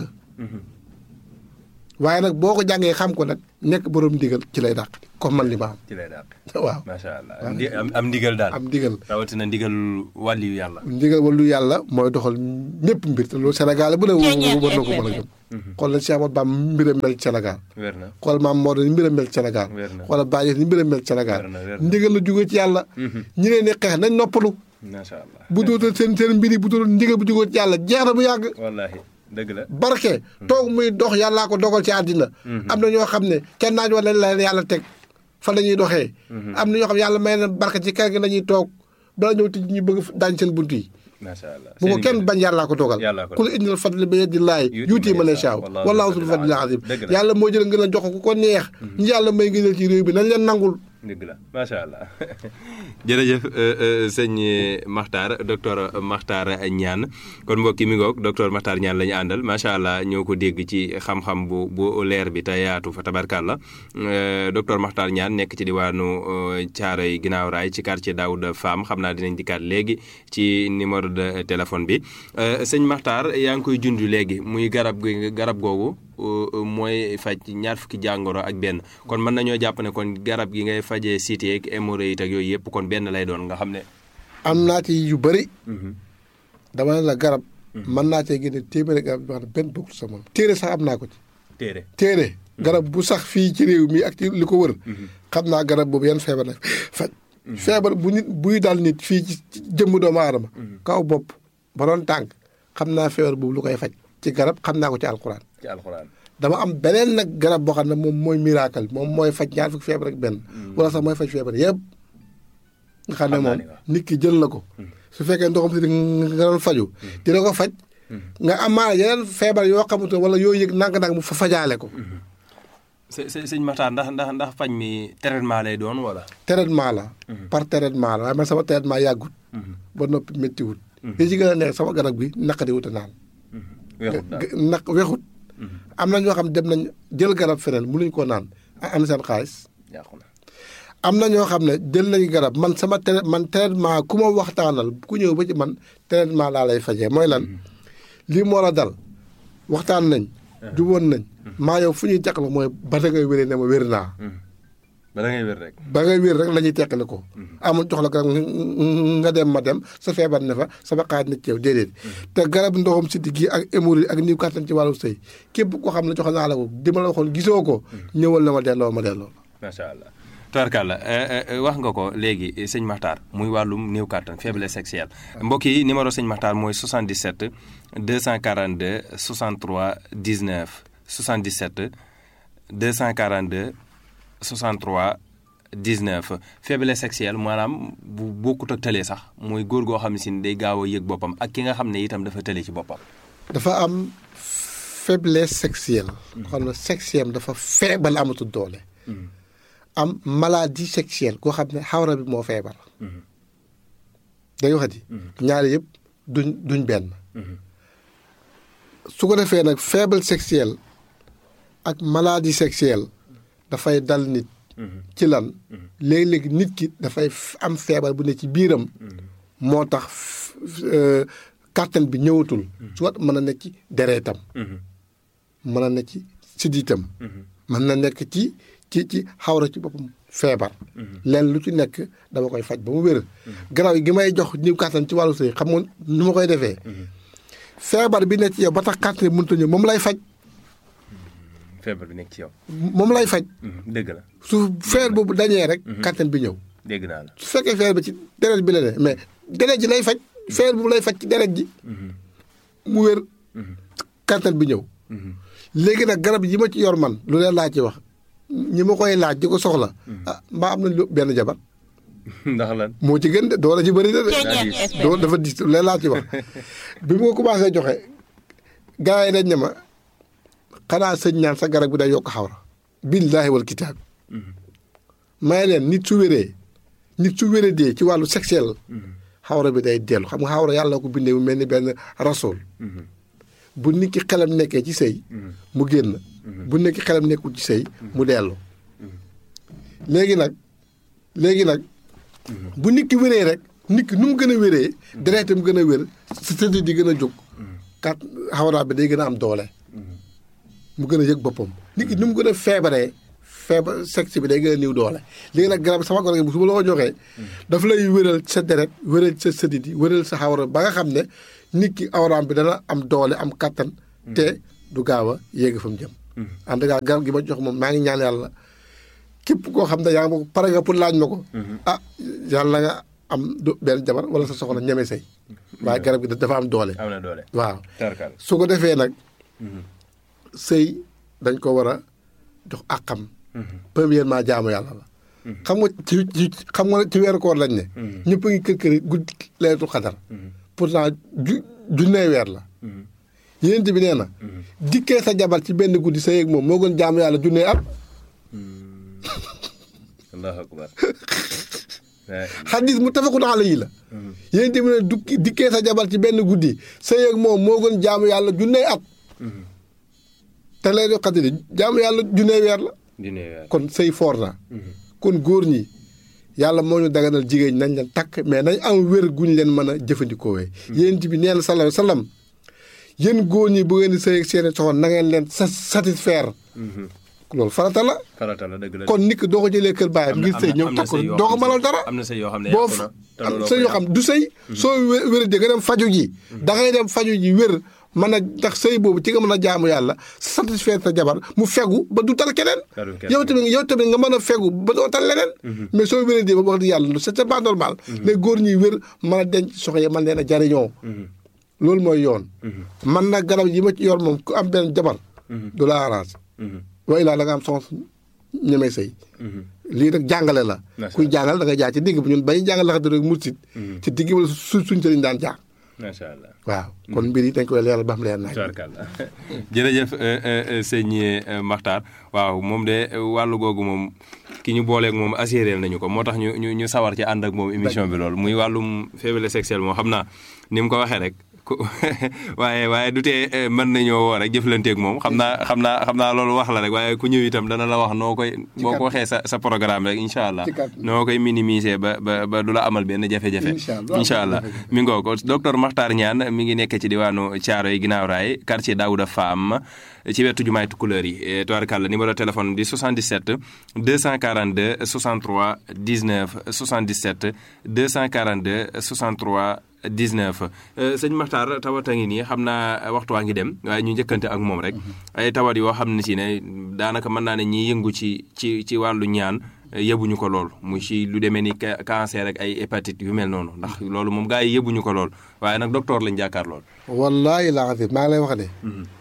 waaye nag boo ko jàngee xam ko nag nekk borom ndigal ci lay dàq comme man li ma am ci lay dàq waaw macha allah am ndigal daal am ndigal rawatina ndigal wàlliyu yàlla ndigal wàllu yàlla mooy doxal ñëpp mbir te loolu Sénégal bu ne war na ko mën a gëm xool nañ Cheikh Ahmadou Bamba mbiram mel ci Sénégal wér na xool maam Maodo ni mbiram mel ci Sénégal xoolal Baye ni mbiram mel ci Sénégal ndigal la jóge ci yàlla ñi leen di xeex nañ noppalu macha allah bu dootal seen seen mbir yi bu dootal ndigal bu jóge ci yàlla jeex na bu yàgg wallaahi dëgg la barke toog muy dox yàllaa ko dogal ci àddina am na ñoo xam ne kenn naaj wala la yàlla teg fa la ñuy doxee am na ñoo xam ne yàlla may na barke ci kër gi la ñuy toog bala ñëw tij ñu bëgg daañ seen bunt yi macha allah bu ko kenn bañ yàllaa ko dogal ku la indil fadli bi yadillaahi yuuti man yashaa wallaahu zul fadlil aziim yàlla moo jël ngeen a jox ko ko neex ñu yàlla may ngëneel ci réew bi nañ leen nangul dëgg la macha allah jërëjëf sëñ Makhtar docteur Makhtar Niane kon mbokki mi ngoog docteur Makhtar Niane la ñu àndal macha allah ñoo ko dégg ci xam-xam bu bu leer bi te yaatu fa tabarkàlla docteur Makhtar Niane nekk ci diwaanu Thiaroye ginnaaw raay ci quartier Daouda Fam xam naa dinañ dikkaat léegi ci numéro de téléphone bi sëñ Makhtar yaa ngi koy junj léegi muy garab gi garab googu mooy faj ñaar fukki jàngoro ak benn kon mën nañoo jàpp ne kon garab gi ngay fajee cité ak hémorroïde ak yooyu yëpp kon benn lay doon nga xam ne. am naa ci yu bëri. dama ne la garab. mën naa cee génne téeméeri garab yoo xam ne benn bokkul sama téere sax am naa ko ci. téere téere garab bu sax fii ci réew mi ak ci li ko wër. xam naa garab boobu yan feebar la faj. feebar bu nit buy dal nit fii ci jëmm doomu aadama. kaw bopp ba doon tànk xam naa feebar boobu lu koy faj. ci garab xam naa ko ci alxuraan. ci alxuraan dama am beneen nag garab boo xam ne moom mooy miracle moom mooy faj ñaar fukki feebar ak benn. wala sax mooy faj feebar yëpp. nga xam ne moom nit ki jël na ko. su fekkee ndoxam si nga doon faju dina ko faj. nga amaana yeneen feebar yoo xamante wala yoo yëg nang-nang mu fa fajaale ko. së së sëñ Makhtar ndax ndax ndax faj mi traitement lay doon wala. traitement la. par traitement la waaye man sama traitement yàggut. ba noppi méttiwut. li ci gën a nekk sama garab gi naqari wut a naan. weexut daal naq weexut. am na ñoo xam dem nañ jël garab feneen mënuñ koo naan am seen xaalis. am na ñoo xam ne jël nañ garab man sama tra man traitement ku ma waxtaanal ku ñëw ba ci man traitement laa lay fajee mooy lan lii moo la dal waxtaan nañ. juboon nañ. maa yow fu ñuy teqale mooy ba da ngay wéree ne ma wér naa. ba da ngay wér rek. ba ngay wér rek la ñuy teqale ko. amul jox la garab nga dem ma dem sa feebar ne fa sama xaar na ci yow déedéet. te garab ndoxam siddi gi ak hémorroïde ak niw kàttan ci wàllu sëy képp koo xam ne jox naa la ko di ma la waxoon gisoo ko. ñëwal na ma delloo ma delloo. macha allah. tubarkàlla wax nga ko léegi sëñ Makhtar muy wàllum néew kàttan faiblesse sexuelle mbokk yi numéro sëñ Makhtar mooy soixante-dix-sept deux cent quarante-deux soixante-trois dix-neuf soixante-dix-sept deux cent quarante-deux soixante-trois dix-neuf faiblesse sexuelle maanaam bu bokkut ak tële sax mooy góor goo xam ne si day gaaw a yëg boppam ak ki nga xam ne itam dafa tële ci boppam. dafa am faiblesse sexuelle. xam ne sexuelle dafa feebal amatul doole. am maladie sexuelle koo xam ne xawra bi moo feebar. day waxati. ñaari yëpp duñ duñ benn. su ko defee nag faible sexuelle ak maladie sexuelle dafay dal nit. ci lan léeg-léeg nit ki dafay am feebar bu ne ci biiram. moo tax kàttan bi ñëwatul. soit mën na nekk ci dereetam. mën na nekk ci siddiitam. mën na nekk ci. ci ci xawra ci boppam feebar. leen lu ci nekk dama koy faj ba mu wér. garaaw gi may jox niw kàttan ci wàllu sëy xam nga nu ma koy defee. feebar bi nekk ci yow ba tax kàttan bi mënut a ñëw moom lay faj. feebar bi nekk ci yow. moom lay faj. dëgg la su feebar boobu dañee rek. kàttan bi ñëw. dégg naa la su fekkee feebar bi ci deret bi la ne mais deret ji lay faj. feebar boobu lay faj ci deret ji. mu wér. kàttan bi ñëw. léegi nag garab yi ma ci yor man lu leen laa ci wax. ñi ma koy laaj di ko soxla. ah mbaa am na lu benn jabar. ndax lan moo ci gën de doole ci bëri na de. doo dafa dis leen laa ci wax. bi mu ko commencé joxe gars yi dañ ne ma xanaa sëñ ñaan sa garab bi day yokk xawra. billaahi wal kitaab. may leen nit su wéree nit su wéree dee ci wàllu sexuel. xawra bi day dellu xam nga xawra yàlla ko bindee mu mel ni benn rasool. bu nit ki xelam nekkee ci sëy mu génn. bu nekk xelam nekkul ci sëy mu dellu. léegi nag léegi nag bu nit ki wéree rek nit ki nu mu gën a wéree deretam gën a wér sa tëdd di gën a jóg kat xawra bi day gën a am doole mu gën a yëg boppam nit ki nu mu gën a feebaree feebar sexe bi day gën a niw doole léegi nag garab sama garab bu su ma la ko joxee daf lay wéral sa deret wéral sa sëdit yi wéral sa xawra ba nga xam ne nit ki awraam bi dana am doole am kattan te du gaaw a yéegi fa mu jëm en tout cas garab gi ma jox moom maa ngi ñaan yàlla képp koo xam ne yaa ngi ma ko pare nga pour laaj ma ko ah yàlla nga am benn jabar wala sa soxla ñeme say waaye garab gi dafa am doole am na doole waaw su ko defee nag sëy dañ ko war a jox àqam premièrement jaamu yàlla la xam nga ci ci xam nga ci weeru koor lañ ne ñëpp a ngi kër kër guddi leetu xadar pourtant ju junnee weer la yéent bi nee na dikkee sa jabar ci benn guddi sa yéeg moom moo gën jaamu yàlla junnee at allahu akbar xadis mu tafakun alayhi la yéent bi ne dukki dikkee sa jabar ci benn guddi sa yéeg moom moo gën jaamu yàlla junnee at te leetu xadar jaamu yàlla junnee weer la kon sëy foor na kon góor ñi yàlla moo ñu daganal jigéen nañ leen takk mais nañ am wér guñ leen mën a jëfandikoo wee yéen bi nee na sallallahu alayhi wa sallam yéen góor ñi bu ngeen di sëy ak seeni soxna na ngeen leen sa satisfaire loolu farata la farata la dëgg la kon nit ki doo ko jëlee kër baayam ngir sëy ñëw takk doo ko mënal dara am na sëy yoo xam ne boo am sëy yoo xam du sëy soo wér di nga dem faju ji da ngay dem faju ji wér mën a ndax sëy boobu ci nga mën a jaamu yàlla satisfaire sa jabar mu fegu ba du tal keneen yow tamit yow tamit nga mën a fegu ba doo tal leneen mais soo wéree di ba wax di yàlla c'est pas normal les góor ñuy wér mën a denc soxna yi mën leen a jariñoo loolu mooy yoon man nag garab yi ma ci yor moom ku am benn jabar du la arrange waaye laa da nga am soxna ñemee sëy lii nag jàngale la kuy jàngal da nga jaar ci digg bi ñun bañu jàngal laxat rek mursit ci digg wala su suñ sëriñ daan jaar macha allah waaw kon mbir yi dañ koy leeral ba xam leer naaj. jërëjëf sëñ Makhtar waaw moom de wàllu googu moom ki ñu booleeg moom assuré nañu ko moo tax ñu ñu ñu sawar ci ànd ak moom émission bi loolu muy wàllum faiblesse sexuelle moo xam naa ni mu ko waxee rek waaye waaye du tee mën nañoo woo rek jëflanteeg moom xam naa xam naa xam naa loolu wax la rek waaye ku ñëw itam dana la wax noo koy boo ko waxee sa sa programme rek incha allah noo koy minimiser ba ba ba du la amal benn jafe-jafe incha allah mi ngoo ko docteur Makhtar Niane mi ngi nekk ci diwaanu Thiaroye ginnaaw raay quartier Daouda Fam ci wetu jumaay Tukulëër yi tubaarkàlla numéro téléphone di soixante-dix-sept deux cent quarante-deux soixante-trois dix-neuf soixante-dix-sept deux cent quarante-deux soixante-trois dix-neuf sëñ Makhtar tawat a ngi nii xam naa waxtu waa ngi dem waaye ñu njëkkante ak moom rek ay tawat yoo xam ne si ne daanaka mën naa ne ñiy yëngu ci ci ci wàllu ñaan yëbuñu ko lool mu ci lu demee ni cancer ak ay hépatite yu mel noonu ndax loolu moom gars yi yëbuñu ko lool waaye nag docteur lañ jàkkaar lool. wallaahi laa xam maa ngi lay wax de.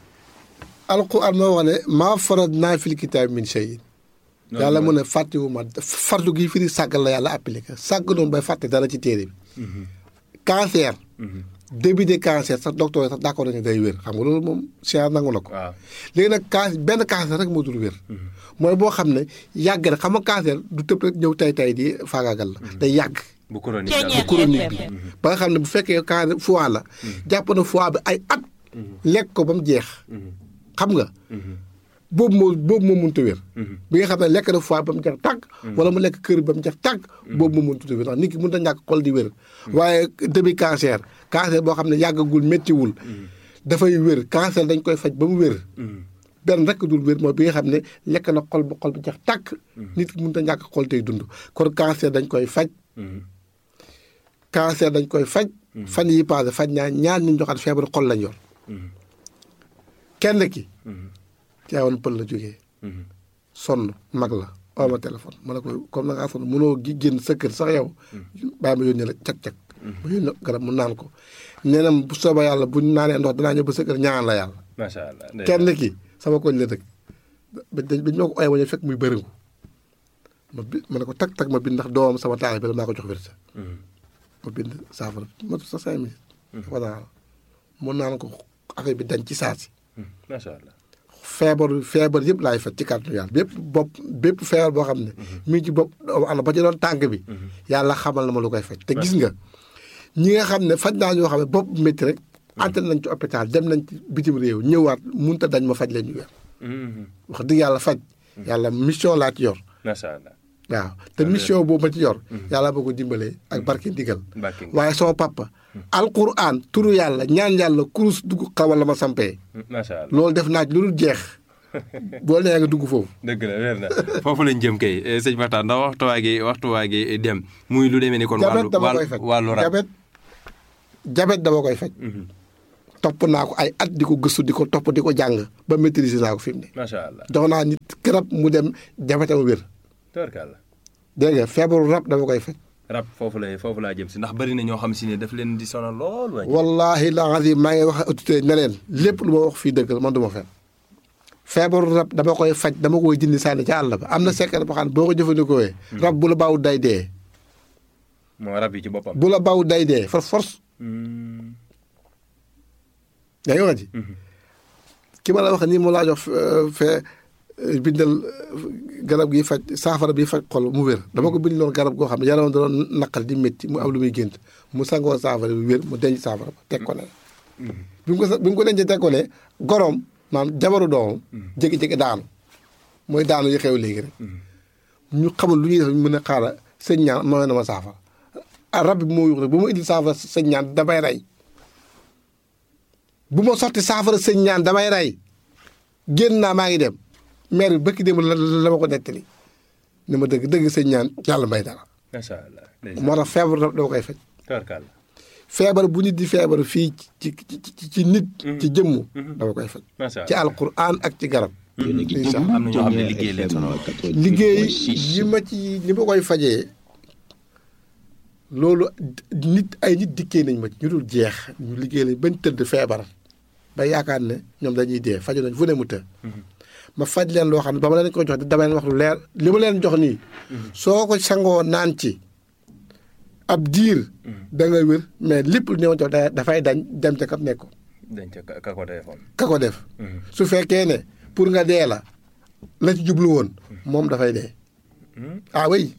alquran moo wax ne maa faradnaa fil kitaabi min shay'in yàlla mu ne fàttewuma fardu gi firi sàggal la yàlla appliqué sàgg noonu bay fàtte dara ci téere bi. cancer. début de cancer sax docteur sax d'accord nañu day wér xam nga loolu moom science nangu na ko. léegi nag can benn cancer rek moo dul wér. mooy boo xam ne yàgg na xam nga cancer du tëb rek ñëw tay tay di faagaagal la. day yàgg. bu chronique bu chronique bi. ba nga xam ne bu fekkee cancer foie la. jàpp na foie bi ay at. lekk ko ba mu jeex. xam nga. boobu moo boobu moo mënut a wér. bi nga xam ne lekk na foie ba mu jeex tàgg. wala mu lekk kër ba mu jeex tàgg. boobu moo mënut a wér ndax nit ki mënut a ñàkk xol di wér. waaye début cancer cancer boo xam ne yàggagul méttiwul. dafay wér cancer dañ koy faj ba mu wér. benn rek dul wér mooy bi nga xam ne lekk na xol ba xol ba jeex tàgg. nit ki mënut a ñàkk xol tey dund kon cancer dañ koy faj. cancer dañ koy faj. fan yi passé faj ñaar ñaar ñu joxaat feebaru xol lañ yor. kenn ki. Tiwaawan Pël la jógee. sonn mag la oo ma téléphone ma ne ko comme na ngaa sonn mënoo gi génn sa kër sax yow. bàyyi ma yónnee la cag-cag. ma yónnee garab mu naan ko. nee na bu soobee yàlla bu ñu naanee ndox danaa ñëw ba sa kër ñaan la yàlla. macha allah kenn ki sama koñ la dëkk. ba dañ ba ñu ma ko ooyee ba ñu fekk muy bëriŋu. ma bi ma ne ko tag tag ma bind ndax doomam sama taal bi la maa ko jox wér. ma bind saafara ma sa cinq minutes. voilà mu naan ko affaire bi dañ ci saa si. macha allah. feebar feebar yëpp laay faj ci kàttanu yàlla bépp bopp bépp feebar boo xam ne. mi ngi ci bopp am na ba ci doon tànk bi. yàlla xamal na ma lu koy faj. te gis nga ñi nga xam ne faj naa ñoo xam ne bopp métti rek. àttan nañ ci hôpital dem nañ ci bitim réew ñëwaat mënut a dañ ma faj leen ñu weer. wax dëgg yàlla faj. yàlla mission laa ci yor. macha allah waaw te mission boobu ma ci yor yàlla boo ko dimbalee ak barke ndigal waaye sama papa alquran turu yàlla ñaan yàlla kurus dugg xawal la ma sampee macha allah loolu def naaj lu dul jeex boo nee nga dugg foofu dëgg la weer na foofu lañ jëm kay sëñ Makhtar ndax waxtuwaa gi waxtuwaa gi dem muy lu demee ni kon jabet wàllu dama koy faj wàllu rab jabet jabet dama koy faj topp naa ko ay at di ko gëstu di ko topp di ko jàng ba maîtriser naa ko fi mu ne macha allah jox naa nit garab mu dem jabetam wér tabarkalla dégg nga feebaru rab dama koy faj rab foofu lay foofu laa jëm si ndax bari na ñoo xam si ne daf leen di sonal lool waay wallahi la azim maa ngi wax autorité ne leen lépp lu ma wax fii dëgg la man du ma fen feebaru rab dama koy faj dama koy dindi sànni ca àll ba am na secret boo xam ne boo ko jëfandikoo rab bu la baaw day dee moo rab yi ci boppam bu la baaw day dee for force yaa ngi wax ji ki ma la wax nii mu laa jox fee bindal garab gi faj saafara bi faj xol mu wér dama ko bindaloon garab goo xam ne yaram da doon naqal di métti mu am lu muy gént mu sangoo saafara bi wér mu denc saafara ba teg ko ne bi mu ko bi mu ko dencee teg ko ne goroom maanaam jabaru doomam jékki-jékki daanu mooy daanu yi xew léegi rek ñu xamul lu ñuy def mën a xaaral sëñ ñaan mooy na ma saafara rab bi moo yuux rek bu ma indil saafara sëñ ñaan damay rey bu ma sotti saafara sëñ ñaan damay rey génn naa maa ngi dem maire bi bëkki dem la la ma ko nettali ni ma dëgg dëgg sëñ ñaan yàlla may dara macha allah moo tax feebar dama koy faj tabarkalla feebar bu nit di feebar fii ci ci ci nit ci jëmm dama koy faj ci alquran ak ci garab incha allah am na ñoo xam ne liggéey leen liggéey li ma ci li ma koy fajee loolu nit ay nit dikkee nañ ma ci ñu dul jeex ñu liggéey lañ bañ tëdd feebar ba yaakaar ne ñoom dañuy dee faju nañ fu ne mu të ma faj leen loo xam ne ba ma leen ko jox dama leen wax lu leer li ma leen jox nii soo ko sangoo naan ci ab diir da nga wér mais lépp lu ñëw jox dafay dañ dem ca kam nekk dañ ca ka ko defoon ka ko def su fekkee ne pour nga dee la la ci jublu woon moom dafay dee ah oui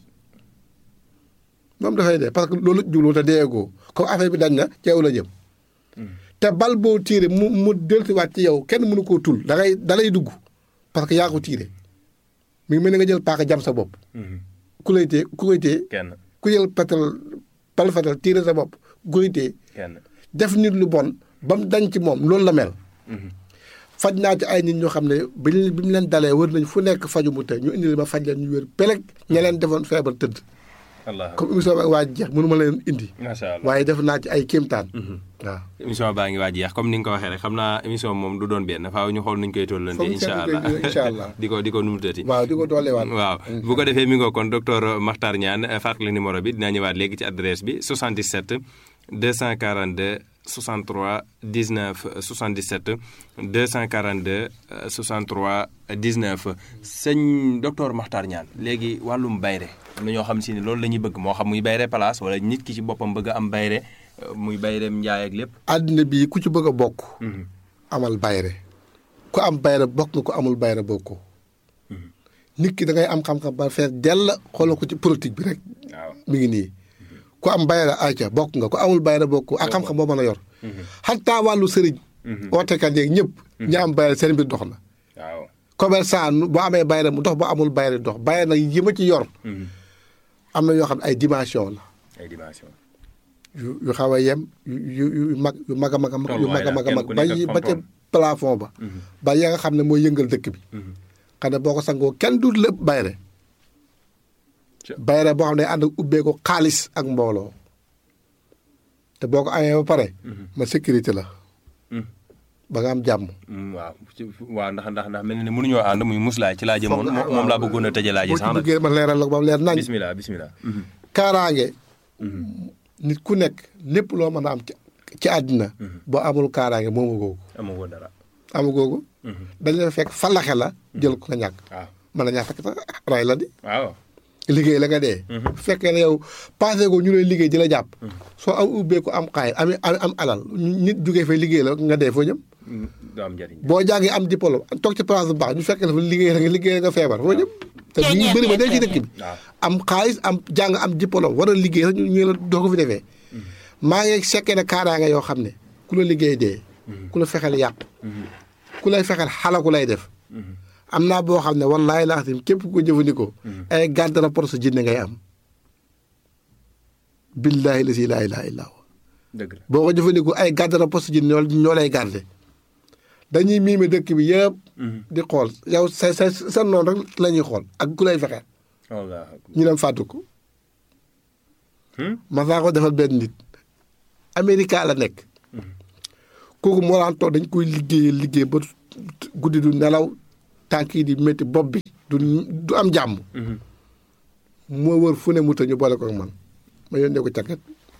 moom dafay dee parce que loolu jublu te deegoo comme affaire bi dañ na ci yow la jëm te bal boo tiire mu mu dellusiwaat ci yow kenn mënu koo tul da ngay da lay dugg parce que yaa ko tiire mi ngi mel ni nga jël paaka jam sa bopp ku lay tee ku koy tee kenn ku jël patal bal fatal tiire sa bopp ku koy tee kenn def nit lu bon ba mu dañ ci moom loolu la mel faj naa ci ay nit ñoo xam ne bi bi mu leen dalee wër nañ fu nekk faju mu te ñu indi ma faj leen ñu wér peleg ña leen defoon feebar tëdd comme émission ba waaj jeex mënu ma leen indi macha allah waaye def naa ci ay kéemtaan waaw émission baa ngi waaj jeex comme ni nga ko waxee rek xam naa émission moom du doon benn faaw ñu xool nuñ koy tollante incha allah incha allah di ko di ko numutati waaw di ko dooleewaat waaw bu ko defee mi ngoo kon docteur Makhtar Niane fàttali numéro bi dinaa ñëwaat léegi ci adresse bi soixante-dix-sept deux cent quarante-deux soixante-trois dix-neuf soixante-dix-sept deux cent quarante-deux soixante-trois dix-neuf sëñ docteur Makhtar Niane léegi wàllum bayre am na ñoo xam si ne loolu la ñuy bëgg moo xam muy bayre place wala nit ki ci boppam bëgg a am bayre muy bayreem njaay ak lépp àddina bii ku ci bëgg a bokk amal bayre ku am bayre bokk nga ko amul bayre bokk ko nit ki da ngay am xam-xam ba fees dell xoolal ko ci politique bi rek mi ngi nii ku am bayra ayca bokk nga ku amul bayra bokk ak xam-xam boo mën a yor xataa wàllu sëriñ ootekat yeeg ñëpp ñi am bayra seen mbir dox na waaw commerçant boo amee bayra mu dox boo amul bayra dox bayra nag yi ma ci yor am na yoo xam ne ay dimension la ay dimension yu yu xaw a yem yu yu mag yu mag a mag a mag yu mag a mag a mag ba ba ca plafond ba ba ya nga xam ne mooy yëngal dëkk bi xam ne boo ko sangoo kenn du lépp bayre bayre boo xam ne ànd ak ubbee ko xaalis ak mbooloo te boo ko amee ba pare ma sécurité la ba nga am jàmm waaw waaw ndax ndax ndax mel na ne mënuñoo ànd muy muslaay ci laa jëmoon moom laa bëggoon a tëjee laa ji sax nag ma leeral la ko ba mu leer nañ bismillah bismillah kaaraange nit ku nekk lépp loo mën a am ci àddina boo amul kaaraange moomu googu amagoo dara amu googu dañ la fekk falaxe la jël ko nga ñàkk waaw mën na ñàkk fekk sax ray la di waaw liggéey la nga dee bu fekkee ne yow passé ko ñu lay liggéey di la jàpp soo am ubbeeku am xaay am am alal nit jugee fay liggéey la nga dee foo jëm du am njëriñ boo jàngee am diplôme toog ci place bu baax ñu fekkee la fa liggéey la nga liggéey la nga feebar foo jëm te ñu bëri ba dee ci dëkk bi am xaalis am jàng am diplôme war a liggéey sax ñu la doo ko fi defee maa ngi sekkee ne kaaraange yoo xam ne ku la liggéey dee ku la fexeel yàq ku lay fexeel xalaku lay def am naa boo xam ne wallaahi laa xam képp ku ko jëfandikoo. ay garde rapport sa jinne ngay am. billaahi la si laa ilaaha illaa huwa. dëgg la boo ko jëfandikoo ay garde rapport sa jinne ñoo ñoo lay garde dañuy miime dëkk bi yëpp. di xool yow sa sa sa noonu rek la ñuy xool ak ku lay fexeel. ñu dem fàttu ko. ma saa ko defal benn nit. Amérique la nekk. kooku moo daan toog dañ koy liggéey liggéey ba guddi du nelaw tànk yi di métti bopp bi du du am jàmm. moo wër fu ne mu ñu boole ko ak man ma yónnee ko càkket.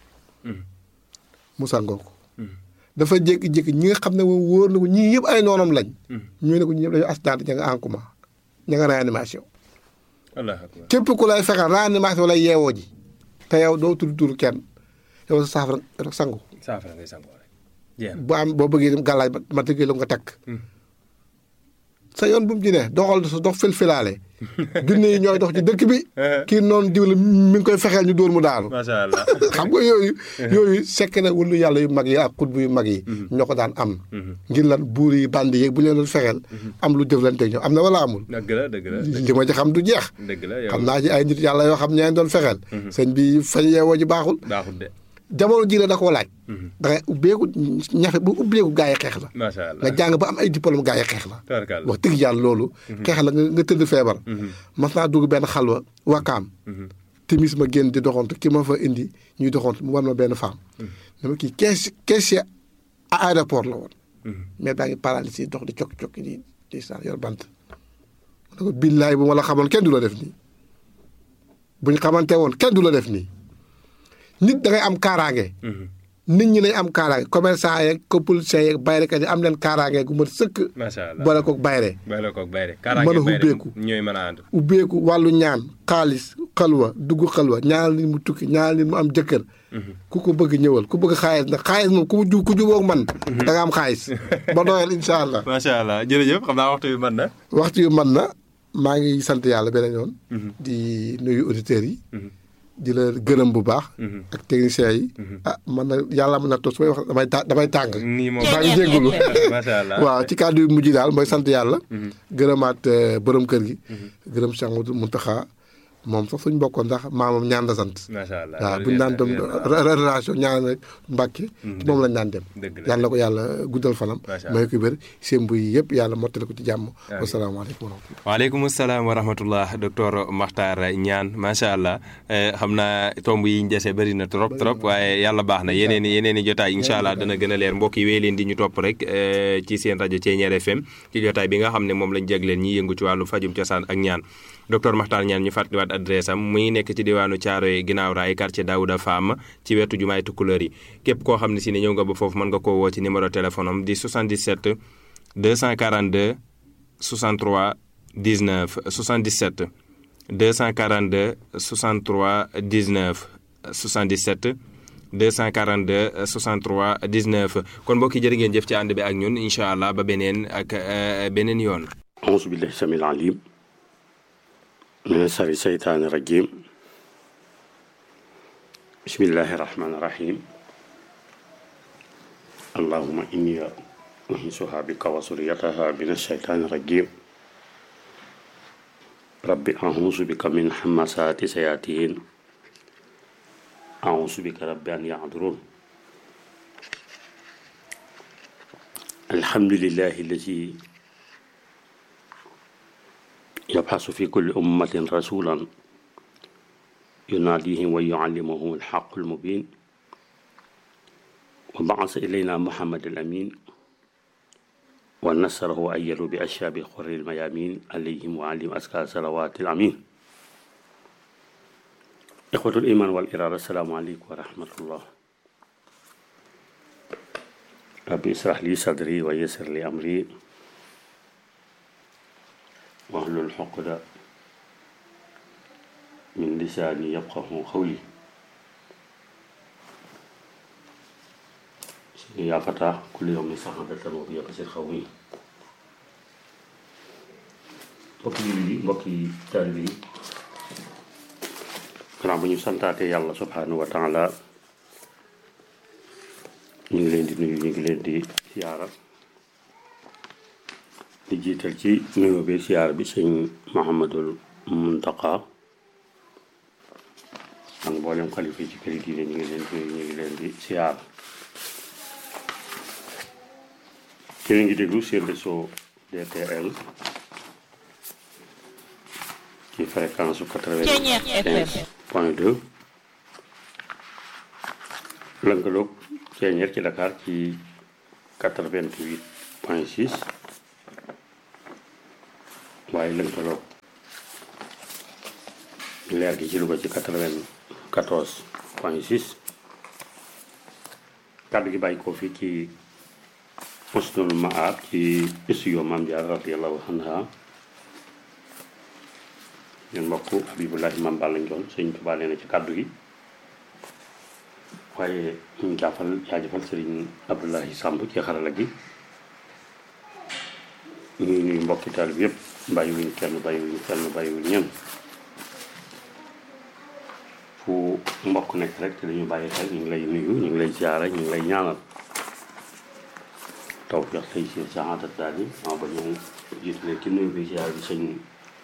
mu sangoo ko. dafa jékki-jékki ñi nga xam ne moom wóor na ko ñii yëpp ay noonam lañ. ñu ne ko ñii yëpp dañoo accident ña nga en coma ña nga réanimation. képp ku lay fexeel réanimation lay yeewoo ji. te yow doo tudd turu kenn yow sa saafara rek sangu. saafara ngay sangu rek. bu am boo bëggee dem gàllaaj ma tëggee la nga takk. sa yoon bu mu ci ne doxal sa dox filfilaale. junne yi ñooy dox ci dëkk bi. kii noonu diw la mi ngi koy fexeel ñu dóor mu daanu. macha allah xam nga yooyu. yooyu sekk na wulu yàlla yu mag yi ak xutbu yu mag yi. ñoo ko daan am. ngir lan buur yi bandi yeeg bu leen doon fexeel. am lu jëflanteeg ñoom am na wala amul. dëgg la dëgg la li ma ci xam du jeex. dëgg la yow xam naa ci ay nit yàlla yoo xam ñaa doon fexeel. sëñ bi fañ yeewoo ji baaxul. baaxul de. jamono ji la da koo laaj. da ngay ubbeeku ñafe bu ubbeeku gaa yi xeex la. macha allah nga jàng ba am ay diplôme gaa yi xeex la. tabarkalla wax dëgg yàlla loolu. xeex la nga nga tëdd feebar. mas naa dugg benn xalwa wakaam. timis ma génn di doxantu ki ma fa indi ñuy doxantu mu war ma benn femme. dama kii kees kees à aéroport la woon. mais baa ngi paralysé dox di cokki cokki di di saan yor bant. ma ne ko billaay bu ma la xamoon kenn du la def nii buñ xamante woon kenn du la def nii. nit da ngay am kaaraange. nit ñi nañ am kaaraange commerçant yeeg politiciens yeeg bayrekat yi am leen kaaraange gu mat sëkk. macha allah boole koog bayre. boole koog bayre mën a ubbeeku ñooy mën a ànd. ubbeeku wàllu ñaan xaalis xalwa dugg xalwa ñaanal nit mu tukki ñaanal nit mu am jëkkër. ku ko bëgg ñëwal ku bëgg xaalis nag xaalis moom ku ju ku jubóog man. da nga am xaalis ba doyal incha allah. macha allah jërëjëf xam naa waxtu yu mën na. waxtu yu mën na maa ngi sant yàlla beneen yoon. di nuyu auditeurs yi. di la gërëm bu baax. ak techniciens yi. ah man na yàlla mën na toog su may wax damay ta damay tàng. nii moom maa ngi jégalu. macha allah waaw ci kàddu yu mujj daal mooy sant yàlla. gërëmaat borom kër gi. gërëm Cheikh Mountakha moom sax suñ bokkoon ndax maamam ñaan la sant. macha allah waaw bu ñu daan dem relation ñaan rek Mbàkke moom lañ daan dem. yàlla na ko yàlla guddal fanam. may ko wér seen buy yëpp yàlla mottali ko ci jàmm. wasalaamaaleykum wa rahmatulah. waaleykum salaam wa rahmatullah docteur Makhtar Niane macha allah xam naa tomb yi ñu dese bëri na trop trop waaye yàlla baax na yeneen i yeneen i jotaay incha allah dana gën a leer mbokk yi wéy leen di ñu topp rek ci seen rajo Thiéniere F M ci jotaay bi nga xam ne moom lañ jagleen ñi yëngu ci wàllu fajum cosaan ak ñaan docteur Makhtar Niane ñu fàttaliwaat adresse am muy nekk ci diwaanu Thiaroye ginnaaw raay quartier Daouda Fam ci wetu jumaay Tukulóor yi képp koo xam ne si ne ñëw nga ba foofu mën nga koo woo ci numéro téléphone am di soixante-dix-sept deux cent quarante-deux soixante-trois dix-neuf soixante-dix-sept deux cent quarante-deux soixante-trois dix-neuf soixante-dix-sept deux cent quarante-deux soixante-trois dix-neuf kon mbokk yi jërë ngeen jëf ci ànd bi ak ñun incha allah ba beneen ak beneen yoon. auzu billahi samil alim min sharri seytaani rajim bismillahi rahmaani rahim allahumma inni u'iizuha bika wa zurriyataha mina shaytaani rajim rabbi a'uuzu bika min hamazaati sayaatiin a'uuzu bika rabbi an yahduruun alhamdulillahi allazi yab'asu fi kulli ummatin rasulan yunaadihim wa yuallimuhum alxaqu almubin wa ba'asa ilayna muhammad alamin wa nasarahu wa ayyadahu bi ashaabi xurri almayamin alayhim wa alayhim aska salawati alamin ixwatu aliman wal irada assalaamu aleykum wa rahmatullah rabbi israh li sadri wa yassir li amri wahlul uqda min lisaani yafqahu qawli yaa fataa kulli yawmin saxaadatan wa yaqsir xawmi mbokki jullit yi mbokki taalibe yi gannaaw bu ñu santaate yàlla subhaanahu wa taala ñu ngi leen di nuyu ñu ngi leen di siyaara di jiital ci nuyoo bi siyaar bi sëñ Mouhamadul Muntaqa ak mboolem xalifa ci kër yi diine ñu ngi leen di ñu ngi leen di siyaar ki ngi déglu seen réseau D T L ci fréquence su quatre-vingt-quinze point deux lënkaloog Ceeñeer ci Dakar ci quatre-vingt-huit point six waaye lënkaloog leer gi ci Louga ci quatre-vingt-quatorze point six kàddu gi bàyyi ko fii ci Husnul Maab ci studio Maam Jaara radiyallahu anha ñun mbokk Abibulahi Maam Balla Njoon sëñ Tuubaa nee na ci kàddu gi waaye ñu jaafal jaajëfal sëriñ Abdoulahi Samb ci xarala gi ñuy nuyu mbokki taal bi yëpp bàyyiwuñ kenn bàyyiwuñ kenn bàyyiwuñ ñenn fu mbokk nekk rek te dañu bàyyi xel ñu ngi lay nuyu ñu ngi lay ziara ñu ngi lay ñaanal tawfiq tey si saxaatat daal yi maa ba ñëw jiitale ci nuyu bi ziara bi sëñ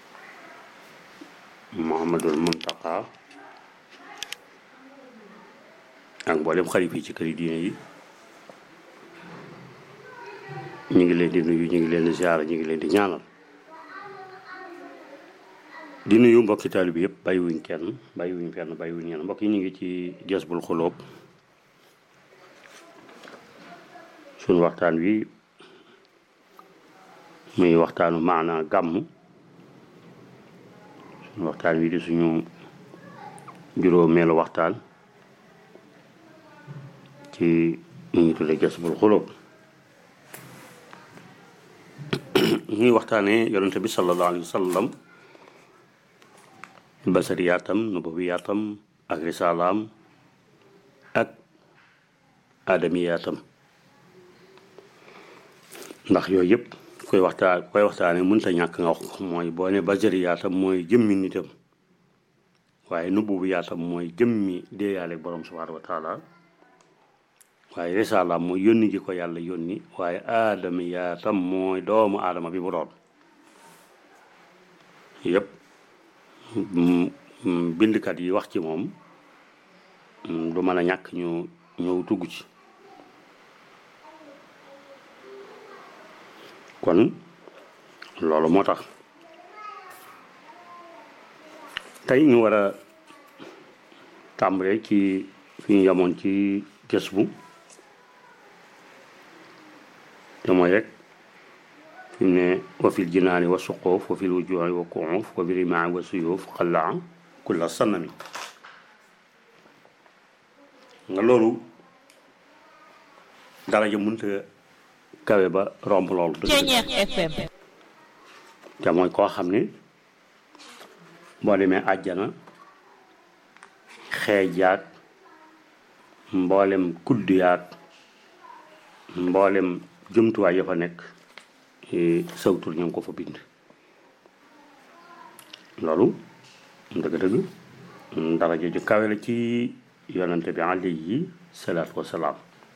Mouhamadul Muntaqa ak mboolem xarit yi ci kër yi diine yi ñu ngi leen di nuyu ñu ngi leen di ziara ñu ngi leen di ñaanal di nuyu mbokki taalibe bi yëpp bàyyiwuñ kenn bàyyiwuñ fenn bàyyiwuñ ñenn mbokk yi ñu ngi ci Jazbul Xuloob suñu waxtaan wi muy waxtaanu maana gàmm suñu waxtaan wi di suñu juróomeelu waxtaan ci ñu ngi tuddee Jazbul Xuloob ñuy waxtaanee yonente bi sallallahu alayhi wa sallam basariyaatam nubawiyaatam ak risalaam ak adamiyaatam ndax yooyu yëpp koy waxtaan koy waxtaane mënta ñàkk nga wax ko mooy boo ne basariyaatam mooy jëmmi nitam waaye nubawiyaatam mooy jëmmi déeyaale borom subhaanahu wa taala waaye risalaam mooy yónni ji ko yàlla yónni waaye adamiyaatam mooy doomu aadama bi bu doon yëpp bindkat yi wax ci moom du mën a ñàkk ñu ñëw tugg ci kon loolu moo tax tey ñu war a tàmbalee ci fi ñu yamoon ci gës bu te mooy rek fi mu ne wa fil jinaani wa suqoof wa fil wujuuhi wa kuuf wa birimaa wa suyuuf xallaa kulla sanami nga loolu daraja mënta kawe ba romb loolu te mooy koo xam ne boo demee àjjana xeejaat mboolem kudd yaat mboolem jumtuwaay ya fa nekk sawtur ñu ngi ko fa bind loolu dëgg-dëgg daraja ju kawe la ci yonante bi alayhi salaatu wasalaam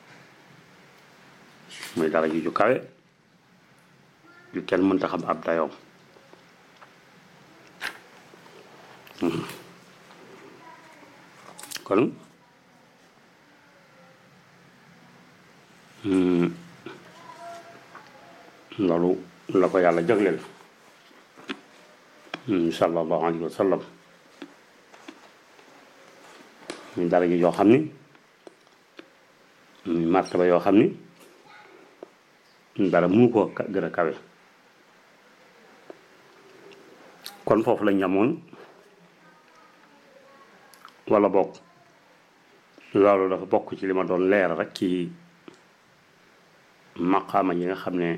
muy daraja ju kawe ju kenn mënta xam ab dayoom kon loolu la ko yàlla jagleel sallallahu alayhi wa sallam ñu daraja yoo xam ni martaba yoo xam ni dara mënu koo gën a kawe kon foofu lañ ñamoon wala bokk loolu dafa bokk ci li ma doon leer rek ci maqaama yi nga xam ne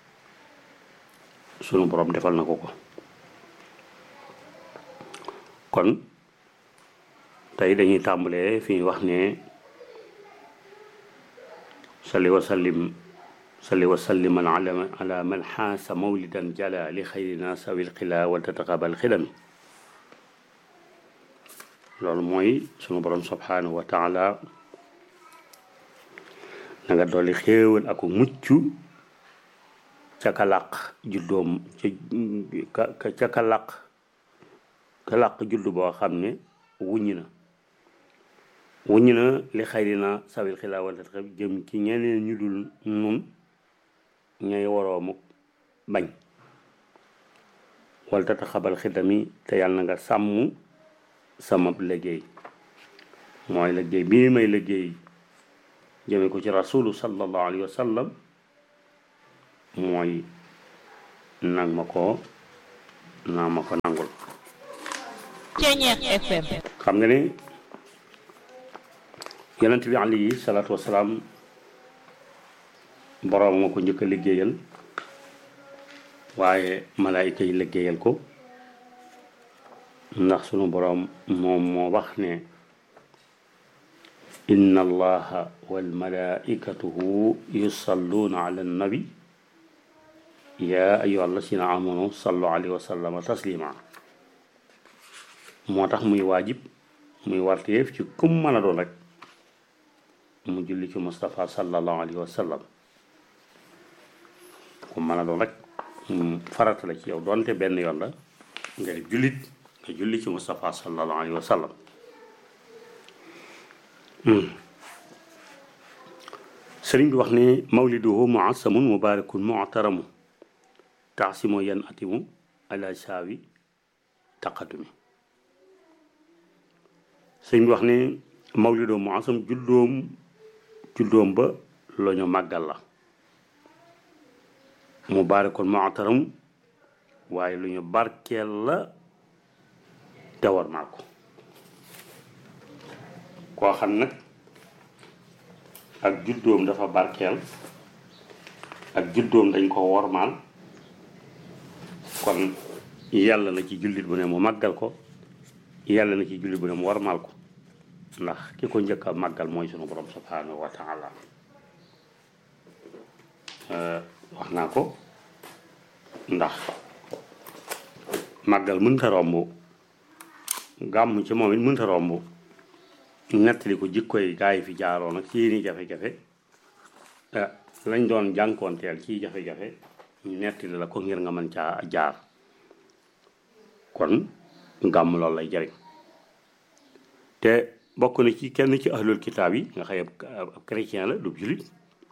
sunu borom defal na ko ko kon tey dañuy tàmbalee fi ñu wax ne salli wa sallim salli wa salliman ala ala man xaasa mawlidan jala li xayrina sawil xila wa tataqabal xidami loolu mooy sunu borom subhanahu wa taala na nga dolli xéewal ak mucc ca ka làq juddoom ca ca ka làq ka làq juddu boo xam ne wuññi na wuññi na li xayri na sawil xilaa wala xew jëm ci ñeneen ñu dul nun ñay waroomu bañ wala tata xabal xidami te yàlla na nga sàmm sama liggéey mooy liggéey bii may liggéey jëme ko ci rasulu sallallahu alayhi wa sallam mooy nag ma ko naa ma ko nangul Ceñeex F M xam nga ne yonent bi alayhi salaatu wasalaam boroom ma ko njëkk a liggéeyal waaye malaayika yi liggéeyal ko ndax sunu boroom moom moo wax ne inna allaha wal malaikatuhu yusalluuna ala nabi ya ayyuha alladina amanu sallu alayhi wa sallama taslima moo tax muy waajib muy warteef ci kum mën a doon rek mu julli ci Mustafa sallallahu alayhi wa sallam kum mën a doon rek farata la ci yow doonte benn yoon la nga jullit nga julli ci Mustafa sallallahu alayhi wa sallam sëriñ bi wax ne mawliduhu muassamun mubarakun mu'taramu taasimu yan atimu ala saawi taqadumi sëriñ bi wax ne mawliduhu muassam juddoom juddoom ba la ñu màggal la mubarakun mu'taramu waaye lu ñu barkeel la te war naa ko koo xam nag ak juddoom dafa barkeel ak juddoom dañ ko wormaal kon yàlla na ci jullit bu ne mu màggal ko yàlla na ci jullit bu ne mu wormaal ko ndax ki ko njëkk a màggal mooy sunu borom subhanahu wa taala wax naa ko ndax màggal mënta romb gàmm ci moom it mënta romb nettali ko jikkoy gaa yi fi jaaroon ak ci ni jafe-jafe lañ doon jànkoonteel ci jafe-jafe ñu nettali la ko ngir nga mën caa jaar kon gàmm loolu lay jariñ te bokk na ci kenn ci ahlul kitaab yi nga xëy ab chrétien la du julit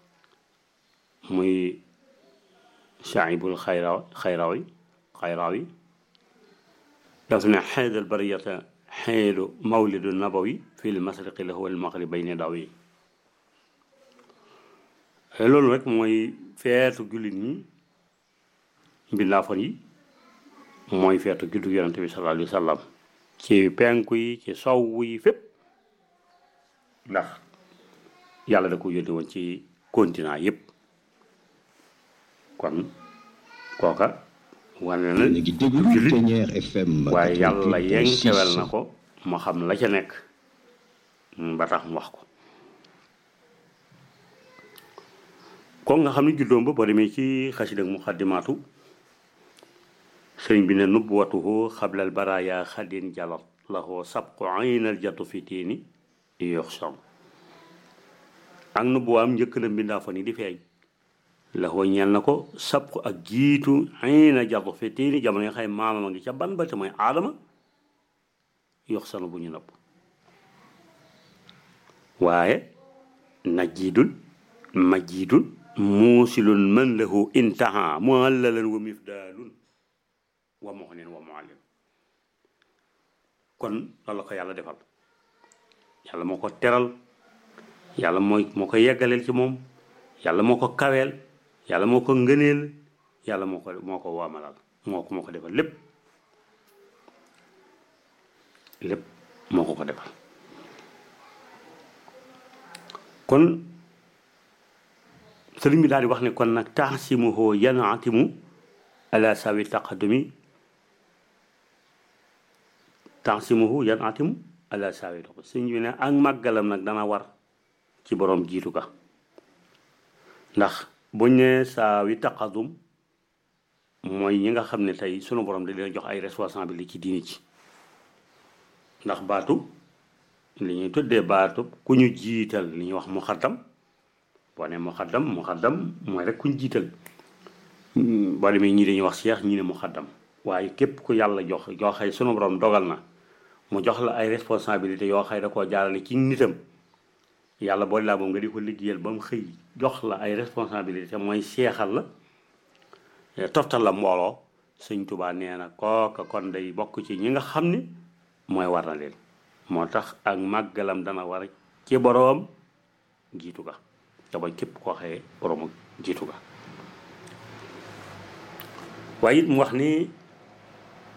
muy Shaibul xayra xayrawi xayrawi daf ne xeedal bariyata xeedu mawlidu nabawi fi l masriqi lahu wal maghribayni dawi loolu rek mooy feetu jullit ñi mbindaafon yi mooy feetu juddu yonente bi sallallahu alayhi wa sallam ci penku yi ci sowu yi fépp ndax yàlla da ko yónni woon ci continent yépp kon kooka wane na jullit waaye yàlla yenkewel na ko mu xam la ca nekk ba tax mu wax ko kon nga xam ne juddoom ba boo demee ci xasida muqaddimaatu sëriñ bi ne nubwatuhu xablal baraya xadin jalat lahu sabqu aynal jatu fi tiini yoxsam ak nubwaam njëkk na mbindaa fa ni di feeñ la ko ñeel na ko sabqu ak jiitu ayna jatu fi tiini jamono yi xëy maama ma ngi ca ban ba te mooy aadama yoxsanu bu ñu nopp waaye najiidun majiidun muusilun man lahu intaha muhallalan wa mifdaalun wa muxnin wa muallim kon loolu la ko yàlla defal yàlla moo ko teral yàlla mooy moo ko yeggaleel ci moom yàlla moo ko kaweel yàlla moo ko ngëneel yàlla moo ko moo ko waamalal moo ko moo ko defal lépp lépp moo ko ko defal kon sëriñ bi daal di wax ne kon nag taxsimuhu yanaatimu ala sawi taqadumi taxsimuhu yanaatimu ala sawi taqadumi sëriñ bi ne ak màggalam nag dana war ci borom jiitu ka ndax buñ ne sawi taqadum mooy ñi nga xam ne tey sunu borom da leen jox ay responsabilité ci diini ci ndax baatu li ñuy tuddee baatu ku ñu jiital li ñuy wax muxaddam boo ne muxaddam muxaddam mooy rek ku ñu jiital boo demee ñii dañuy wax seex ñii ne muxaddam waaye képp ku yàlla jox yoo xëy sunu borom dogal na mu jox la ay responsabilité yoo xëy da koo jaarale ci nitam yàlla boole laa moom nga di ko liggéeyal ba mu xëy jox la ay responsabilité mooy seexal la toftal la mbooloo sëñ Tuubaa nee na kooka kon day bokk ci ñi nga xam ne mooy war na leen moo tax ak màggalam dana war ci boroom jiitu ga te ba képp koo xëyee boroom jiitu ga waaye it mu wax ni